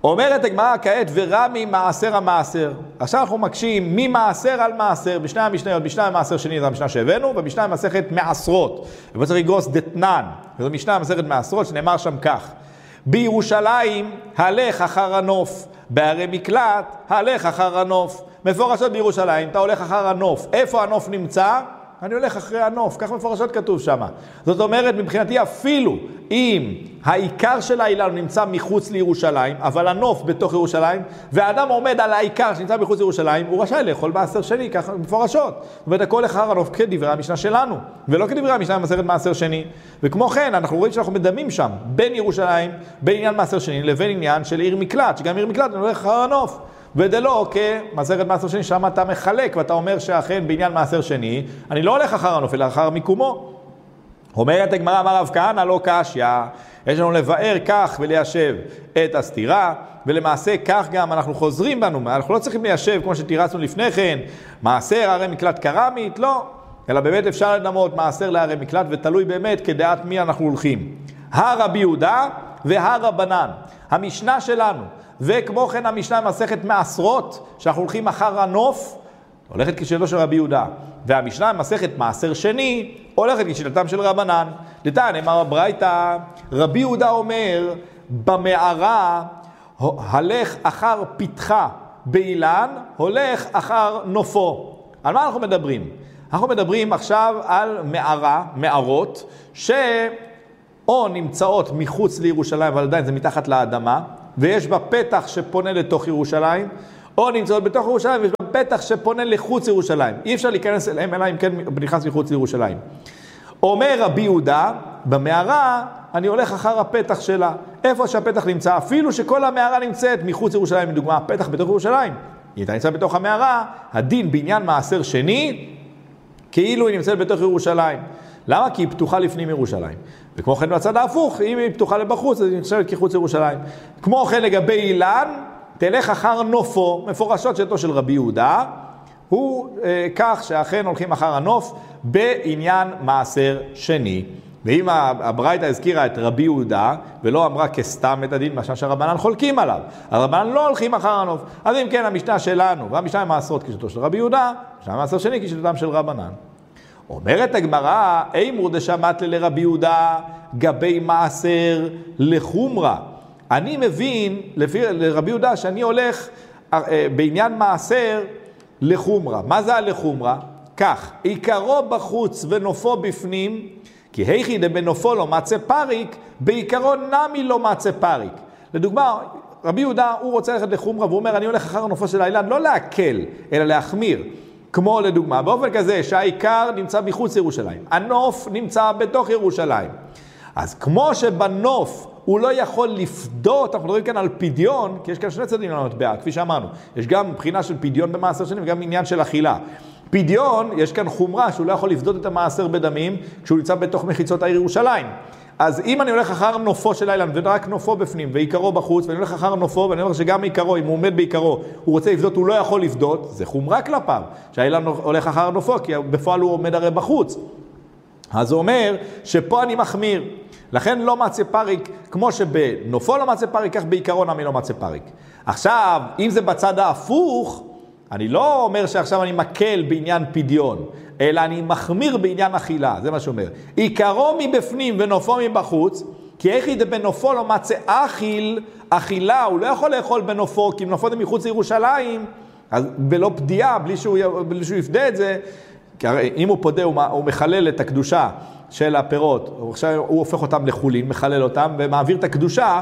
אומרת הגמרא כעת ורמי מעשר המעשר. עכשיו אנחנו מקשים ממעשר על מעשר, בשני המשניות, משנה מעשר שני זה המשנה שהבאנו, ובמשנה מסכת מעשרות. ובוא צריך לגרוס דתנן, וזו משנה מסכת מעשרות שנאמר שם כך. בירושלים הלך אחר הנוף, בערי מקלט הלך אחר הנוף. מפורשות בירושלים, אתה הולך אחר הנוף. איפה הנוף נמצא? אני הולך אחרי הנוף, כך מפורשות כתוב שם. זאת אומרת, מבחינתי אפילו אם העיקר של האילן נמצא מחוץ לירושלים, אבל הנוף בתוך ירושלים, והאדם עומד על העיקר שנמצא מחוץ לירושלים, הוא רשאי לאכול מעשר שני, ככה מפורשות. זאת אומרת, הכל אחר הנוף כדברי המשנה שלנו, ולא כדברי המשנה במסכת מעשר שני. וכמו כן, אנחנו רואים שאנחנו מדמים שם, בין ירושלים, בין עניין מעשר שני, לבין עניין של עיר מקלט, שגם עיר מקלט אני הולך אחר הנוף. ודלא, כמסכת מעשר שני, שם אתה מחלק, ואתה אומר שאכן בעניין מעשר שני, אני לא הולך אחר הנוף, אלא אחר מיקומו. אומרת הגמרא, אמר רב כהנא, לא קשיא, יש לנו לבאר כך וליישב את הסתירה, ולמעשה כך גם אנחנו חוזרים בנו, אנחנו לא צריכים ליישב כמו שתירצנו לפני כן, מעשר הרי מקלט קרמית, לא, אלא באמת אפשר לדמות מעשר להרי מקלט, ותלוי באמת כדעת מי אנחנו הולכים. הרבי יהודה והרבנן, המשנה שלנו, וכמו כן המשנה מסכת מעשרות, שאנחנו הולכים אחר הנוף, הולכת כשיטתו של רבי יהודה. והמשנה מסכת מעשר שני, הולכת כשיטתם של רבנן. דתן, אמר הברייתא, רבי יהודה אומר, במערה הלך אחר פתחה באילן, הולך אחר נופו. על מה אנחנו מדברים? אנחנו מדברים עכשיו על מערה, מערות, שאו נמצאות מחוץ לירושלים, אבל עדיין זה מתחת לאדמה, ויש בה פתח שפונה לתוך ירושלים, או נמצאות בתוך ירושלים, ויש בה פתח שפונה לחוץ ירושלים. אי אפשר להיכנס אליהם, אלא אם כן נכנס מחוץ לירושלים. אומר רבי יהודה, במערה אני הולך אחר הפתח שלה. איפה שהפתח נמצא, אפילו שכל המערה נמצאת מחוץ ירושלים, לדוגמה, הפתח בתוך ירושלים. אם אתה נמצא בתוך המערה, הדין בעניין מעשר שני, כאילו היא נמצאת בתוך ירושלים. למה? כי היא פתוחה לפנים ירושלים. וכמו כן בצד ההפוך, אם היא פתוחה לבחוץ, אז היא נחשבת כחוץ ירושלים. כמו כן לגבי אילן, תלך אחר נופו, מפורשות שיטתו של רבי יהודה, הוא כך שאכן הולכים אחר הנוף בעניין מעשר שני. ואם הברייתא הזכירה את רבי יהודה, ולא אמרה כסתם את הדין, מה שהרבנן חולקים עליו, הרבנן לא הולכים אחר הנוף. אז אם כן, המשנה שלנו, והמשנה מעשרות כשיטתו של רבי יהודה, המשנה מעשר שני כשיטתם של רבנן. אומרת הגמרא, אימור דשמט לרבי יהודה גבי מעשר לחומרה. אני מבין לרבי יהודה שאני הולך בעניין מעשר לחומרה. מה זה הלחומרה? כך, עיקרו בחוץ ונופו בפנים, כי היכי דבנופו לא מצא פריק, בעיקרו נמי לא מצא פריק. לדוגמה, רבי יהודה הוא רוצה ללכת לחומרה, והוא אומר אני הולך אחר נופו של האילן, לא להקל, אלא להחמיר. כמו לדוגמה, באופן כזה שהעיקר נמצא מחוץ ירושלים, הנוף נמצא בתוך ירושלים. אז כמו שבנוף הוא לא יכול לפדות, אנחנו מדברים כאן על פדיון, כי יש כאן שני צדדים למטבע, כפי שאמרנו. יש גם מבחינה של פדיון במעשר שני וגם עניין של אכילה. פדיון, יש כאן חומרה שהוא לא יכול לפדות את המעשר בדמים, כשהוא נמצא בתוך מחיצות העיר ירושלים. אז אם אני הולך אחר נופו של האילן, ורק נופו בפנים, ועיקרו בחוץ, ואני הולך אחר נופו, ואני אומר שגם עיקרו, אם הוא עומד בעיקרו, הוא רוצה לפדות, הוא לא יכול לפדות, זה חומרה כלפיו, שהאילן הולך אחר נופו, כי בפועל הוא עומד הרי בחוץ. אז הוא אומר שפה אני מחמיר, לכן לא מצא פריק, כמו שבנופו לא מצא פריק, כך בעיקרו נמי לא מצא פריק. עכשיו, אם זה בצד ההפוך, אני לא אומר שעכשיו אני מקל בעניין פדיון, אלא אני מחמיר בעניין אכילה, זה מה שאומר. עיקרו מבפנים ונופו מבחוץ, כי איך ידע בנופו לא מצא אכילה, הוא לא יכול לאכול בנופו, כי נופו זה מחוץ לירושלים, אז בלא פדיעה, בלי שהוא יפדה את זה, כי הרי אם הוא פודה, הוא מחלל את הקדושה של הפירות, עכשיו הוא הופך אותם לחולין, מחלל אותם, ומעביר את הקדושה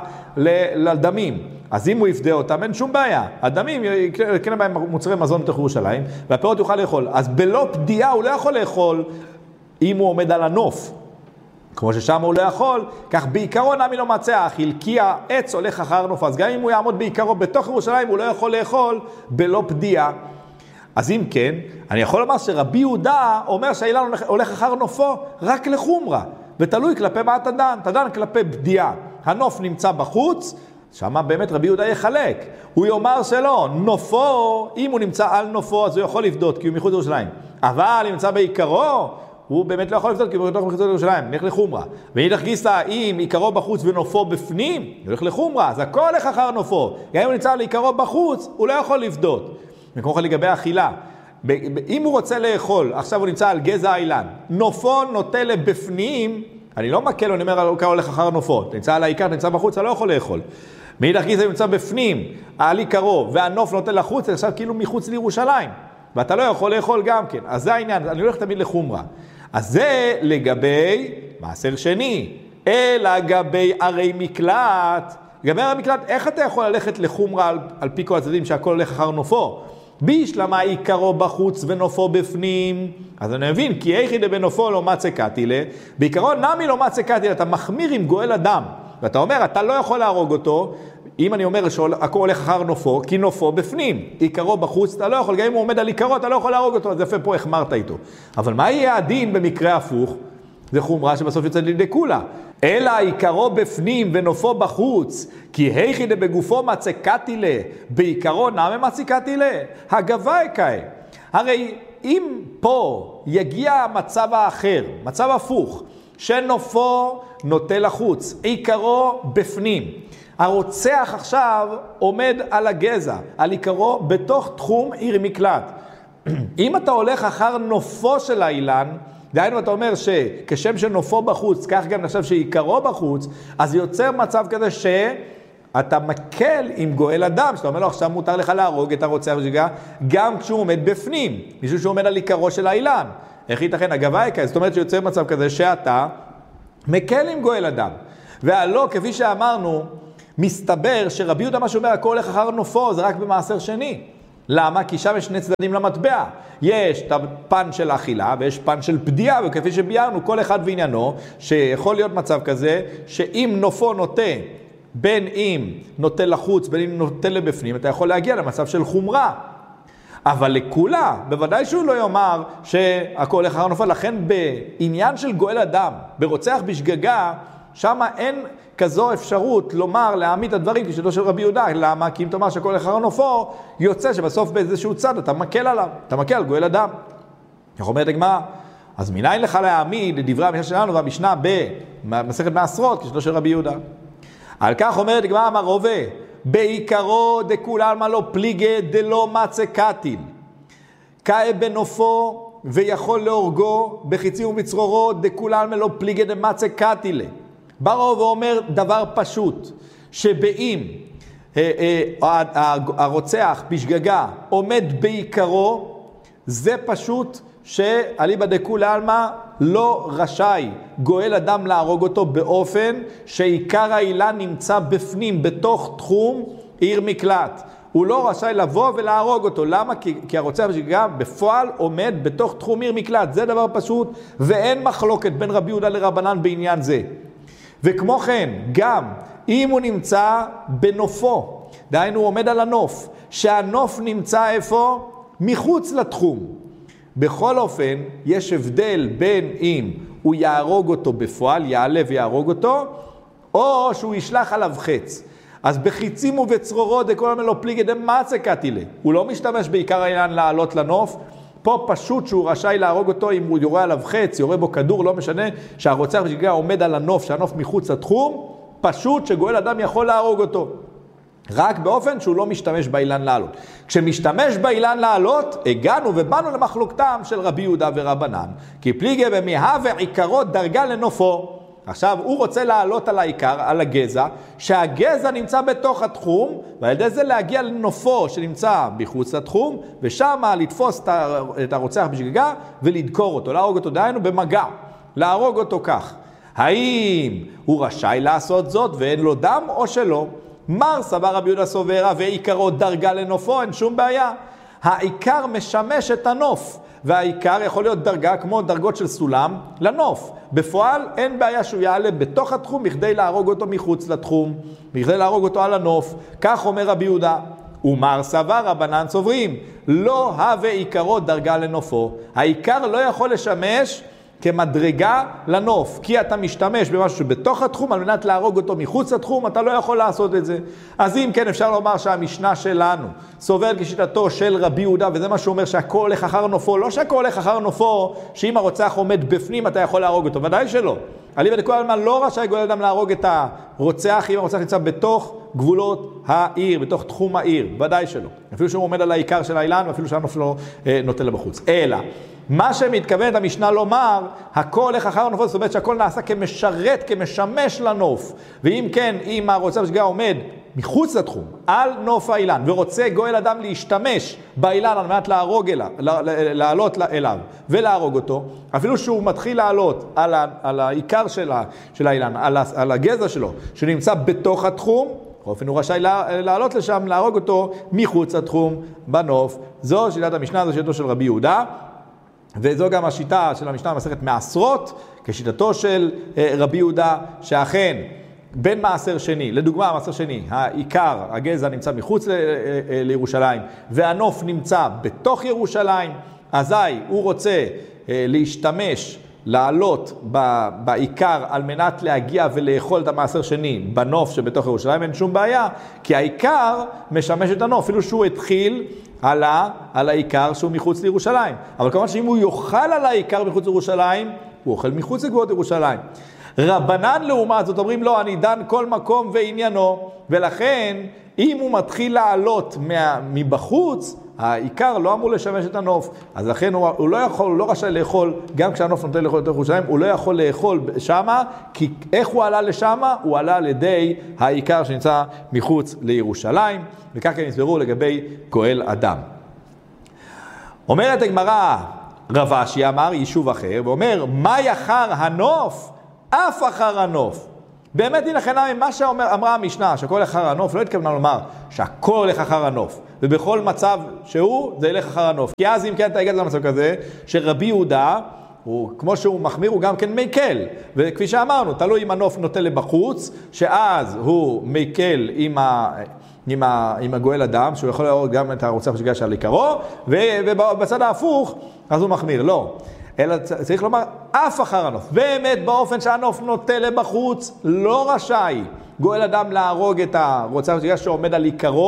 לדמים. אז אם הוא יפדה אותם, אין שום בעיה. הדמים, יקנה בהם מוצרי מזון בתוך ירושלים, והפירות יוכל לאכול. אז בלא פדיעה הוא לא יכול לאכול אם הוא עומד על הנוף. כמו ששם הוא לא יכול, כך בעיקרו נמי לא מצא האכיל, כי העץ הולך אחר נוף. אז גם אם הוא יעמוד בעיקרו בתוך ירושלים, הוא לא יכול לאכול בלא פדיעה. אז אם כן, אני יכול לומר שרבי יהודה אומר שהאילן הולך אחר נופו רק לחומרה, ותלוי כלפי מה תדן כלפי פדיעה. הנוף נמצא בחוץ, שם באמת רבי יהודה יחלק. הוא יאמר שלא, נופו, אם הוא נמצא על נופו, אז הוא יכול לפדות, כי הוא מחוץ לירושלים. אבל אם נמצא בעיקרו, הוא באמת לא יכול לפדות כי הוא בתוך מחיצות ירושלים, נלך לחומרה. ואידך גיסא, אם עיקרו בחוץ ונופו בפנים, נלך לחומרה, אז הכל הולך אחר נופו. גם אם הוא נמצא לעיקרו בחוץ, הוא לא יכול לפדות. וכמו כן לגבי אכילה, אם הוא רוצה לאכול, עכשיו הוא נמצא על גזע האילן, נופו נוטה לבפנים, אני לא מקל, אני אומר, הוא הולך אחר נופו, נמצא על העיקר, נמצא בחוץ, אתה לא יכול לאכול. מאידך גיסא נמצא בפנים, על עיקרו, והנוף נוטה לחוץ, עכשיו כאילו מחוץ לירושלים, ואתה לא יכול לאכול גם כן. אז זה העניין, אני הולך תמיד לחומרה. אז זה לגבי מעשר שני, אלא לגבי ערי מקלט. לגבי ערי מקלט, איך אתה יכול ללכת לחומרה על פי כל הצדדים שהכל הולך אחר נופו? בישלמה עיקרו בחוץ ונופו בפנים. אז אני מבין, כי איכי דבנופו לא מצא קטילה, בעיקרון נמי לא מצא קטילה, אתה מחמיר עם גואל אדם. ואתה אומר, אתה לא יכול להרוג אותו, אם אני אומר שהכל הולך אחר נופו, כי נופו בפנים. עיקרו בחוץ, אתה לא יכול, גם אם הוא עומד על עיקרו, אתה לא יכול להרוג אותו, אז יפה פה החמרת איתו. אבל מה יהיה הדין במקרה הפוך? זה חומרה שבסוף יוצא לידי כולה. אלא עיקרו בפנים ונופו בחוץ, כי היכי דבגופו מצא קטילה, בעיקרו נמי מצא קטילה, הגבה יקאי. הרי אם פה יגיע המצב האחר, מצב הפוך, שנופו נוטה לחוץ, עיקרו בפנים, הרוצח עכשיו עומד על הגזע, על עיקרו בתוך תחום עיר מקלט. אם אתה הולך אחר נופו של האילן, דהיינו אתה אומר שכשם שנופו בחוץ, כך גם נחשב שעיקרו בחוץ, אז יוצר מצב כזה שאתה מקל עם גואל אדם, שאתה אומר לו עכשיו מותר לך להרוג את הרוצח ושגע, גם כשהוא עומד בפנים, מישהו שעומד על עיקרו של האילן. איך ייתכן? הגבה יקה, זאת אומרת שיוצר מצב כזה שאתה מקל עם גואל אדם. והלא, כפי שאמרנו, מסתבר שרבי יהודה מה שאומר, הכל הולך אחר נופו, זה רק במעשר שני. למה? כי שם יש שני צדדים למטבע. יש את הפן של האכילה ויש פן של פדיעה, וכפי שביארנו, כל אחד ועניינו, שיכול להיות מצב כזה, שאם נופו נוטה, בין אם נוטה לחוץ, בין אם נוטה לבפנים, אתה יכול להגיע למצב של חומרה. אבל לכולה, בוודאי שהוא לא יאמר שהכל הולך אחר נופו, לכן בעניין של גואל אדם, ברוצח בשגגה, שם אין כזו אפשרות לומר, להעמיד את הדברים כשתו של רבי יהודה. למה? כי אם תאמר שהכל אחר נופו, יוצא שבסוף באיזשהו צד אתה מקל עליו, אתה מקל על גואל אדם. איך אומרת הגמרא? אז מניין לך להעמיד את דברי המשנה שלנו והמשנה במסכת מעשרות כשתו של רבי יהודה. על כך אומרת הגמרא, אמר רובה, בעיקרו דכולי עלמא לא פליגי דלא מצא קטיל, קאי בנופו ויכול להורגו בחיצי ובצרורו דכולי עלמא לא פליגי דמצא קטילה. בא רוב ואומר דבר פשוט, שבאם הרוצח בשגגה עומד בעיקרו, זה פשוט שאליבא דכולי עלמא לא רשאי גואל אדם להרוג אותו באופן שעיקר העילה נמצא בפנים, בתוך תחום עיר מקלט. הוא לא רשאי לבוא ולהרוג אותו. למה? כי הרוצח בשגגה בפועל עומד בתוך תחום עיר מקלט. זה דבר פשוט, ואין מחלוקת בין רבי יהודה לרבנן בעניין זה. וכמו כן, גם אם הוא נמצא בנופו, דהיינו הוא עומד על הנוף, שהנוף נמצא איפה? מחוץ לתחום. בכל אופן, יש הבדל בין אם הוא יהרוג אותו בפועל, יעלה ויהרוג אותו, או שהוא ישלח עליו חץ. אז בחיצים ובצרורות דכולי עלמא לא פליגי דמצא קטילה. הוא לא משתמש בעיקר העניין לעלות לנוף, פה פשוט שהוא רשאי להרוג אותו אם הוא יורה עליו חץ, יורה בו כדור, לא משנה שהרוצח בשגגה עומד על הנוף, שהנוף מחוץ לתחום, פשוט שגואל אדם יכול להרוג אותו. רק באופן שהוא לא משתמש באילן לעלות. כשמשתמש באילן לעלות, הגענו ובאנו למחלוקתם של רבי יהודה ורבנן, כי פליגי במהווה עיקרו דרגה לנופו. עכשיו הוא רוצה לעלות על העיקר, על הגזע, שהגזע נמצא בתוך התחום, ועל ידי זה להגיע לנופו שנמצא בחוץ לתחום, ושם לתפוס את הרוצח בשגגה ולדקור אותו, להרוג אותו, דהיינו במגע, להרוג אותו כך. האם הוא רשאי לעשות זאת ואין לו דם או שלא? מר סבר רבי יהודה סוברה ועיקרו דרגה לנופו, אין שום בעיה. העיקר משמש את הנוף, והעיקר יכול להיות דרגה כמו דרגות של סולם לנוף. בפועל אין בעיה שהוא יעלה בתוך התחום בכדי להרוג אותו מחוץ לתחום, בכדי להרוג אותו על הנוף. כך אומר רבי יהודה. ומר סבר רבנן סוברים, לא הווה עיקרו דרגה לנופו. העיקר לא יכול לשמש כמדרגה לנוף, כי אתה משתמש במשהו שבתוך התחום על מנת להרוג אותו מחוץ לתחום, אתה לא יכול לעשות את זה. אז אם כן אפשר לומר שהמשנה שלנו סובר כשיטתו של רבי יהודה, וזה מה שאומר שהכל הולך אחר נופו, לא שהכל הולך אחר נופו, שאם הרוצח עומד בפנים אתה יכול להרוג אותו, ודאי שלא. אליבא דכולי עלמא לא רשאי גואל אדם להרוג את הרוצח אם הרוצח נמצא בתוך גבולות העיר, בתוך תחום העיר, ודאי שלא. אפילו שהוא עומד על העיקר של האילן, ואפילו שהנוף שלו נוטה לבחוץ. אלא, מה שמתכוונת המשנה לומר, הכל הולך אחר נופו, זאת אומרת שהכל נעשה כמשרת, כמשמש לנוף. ואם כן, אם הרוצח בשגגה עומד מחוץ לתחום, על נוף האילן, ורוצה גואל אדם להשתמש באילן על מנת לעלות אליו ולהרוג אותו, אפילו שהוא מתחיל לעלות על העיקר של האילן, על הגזע שלו, שנמצא בתוך התחום, באופן הוא רשאי לעלות לשם, להרוג אותו מחוץ לתחום בנוף. זו שיטת המשנה, זו שיטתו של רבי יהודה, וזו גם השיטה של המשנה במסכת מעשרות, כשיטתו של רבי יהודה, שאכן בין מעשר שני, לדוגמה מעשר שני, העיקר, הגזע נמצא מחוץ לירושלים, והנוף נמצא בתוך ירושלים, אזי הוא רוצה להשתמש, לעלות בעיקר על מנת להגיע ולאכול את המעשר שני בנוף שבתוך ירושלים, אין שום בעיה, כי העיקר משמש את הנוף, אפילו שהוא התחיל על העיקר שהוא מחוץ לירושלים. אבל כמובן שאם הוא יאכל על העיקר מחוץ לירושלים, הוא אוכל מחוץ לגבולות ירושלים. רבנן לעומת זאת אומרים לא, אני דן כל מקום ועניינו, ולכן אם הוא מתחיל לעלות מבחוץ, העיקר לא אמור לשמש את הנוף, אז לכן הוא לא יכול, הוא לא רשאי לאכול, גם כשהנוף נותן לאכול את ירושלים, הוא לא יכול לאכול שמה, כי איך הוא עלה לשמה? הוא עלה על ידי העיקר שנמצא מחוץ לירושלים, וכך כן הסברו לגבי גואל אדם. אומרת הגמרא, רב אשי אמר יישוב אחר, ואומר, מה יחר הנוף? אף אחר הנוף. באמת היא לכן מה שאמרה המשנה, שהכל אחר הנוף, לא התכוונה לומר שהכל הולך אחר הנוף, ובכל מצב שהוא, זה ילך אחר הנוף. כי אז אם כן אתה הגעת למצב כזה, שרבי יהודה, כמו שהוא מחמיר, הוא גם כן מקל. וכפי שאמרנו, תלוי אם הנוף נוטה לבחוץ, שאז הוא מקל עם הגואל אדם, שהוא יכול להרוג גם את הרוצח בשגגה שעל עיקרו, ובצד ההפוך, אז הוא מחמיר. לא. אלא צריך לומר, אף אחר הנוף. באמת באופן שהנוף נוטה לבחוץ, לא רשאי גואל אדם להרוג את הרוצח בשגגה שעומד על עיקרו,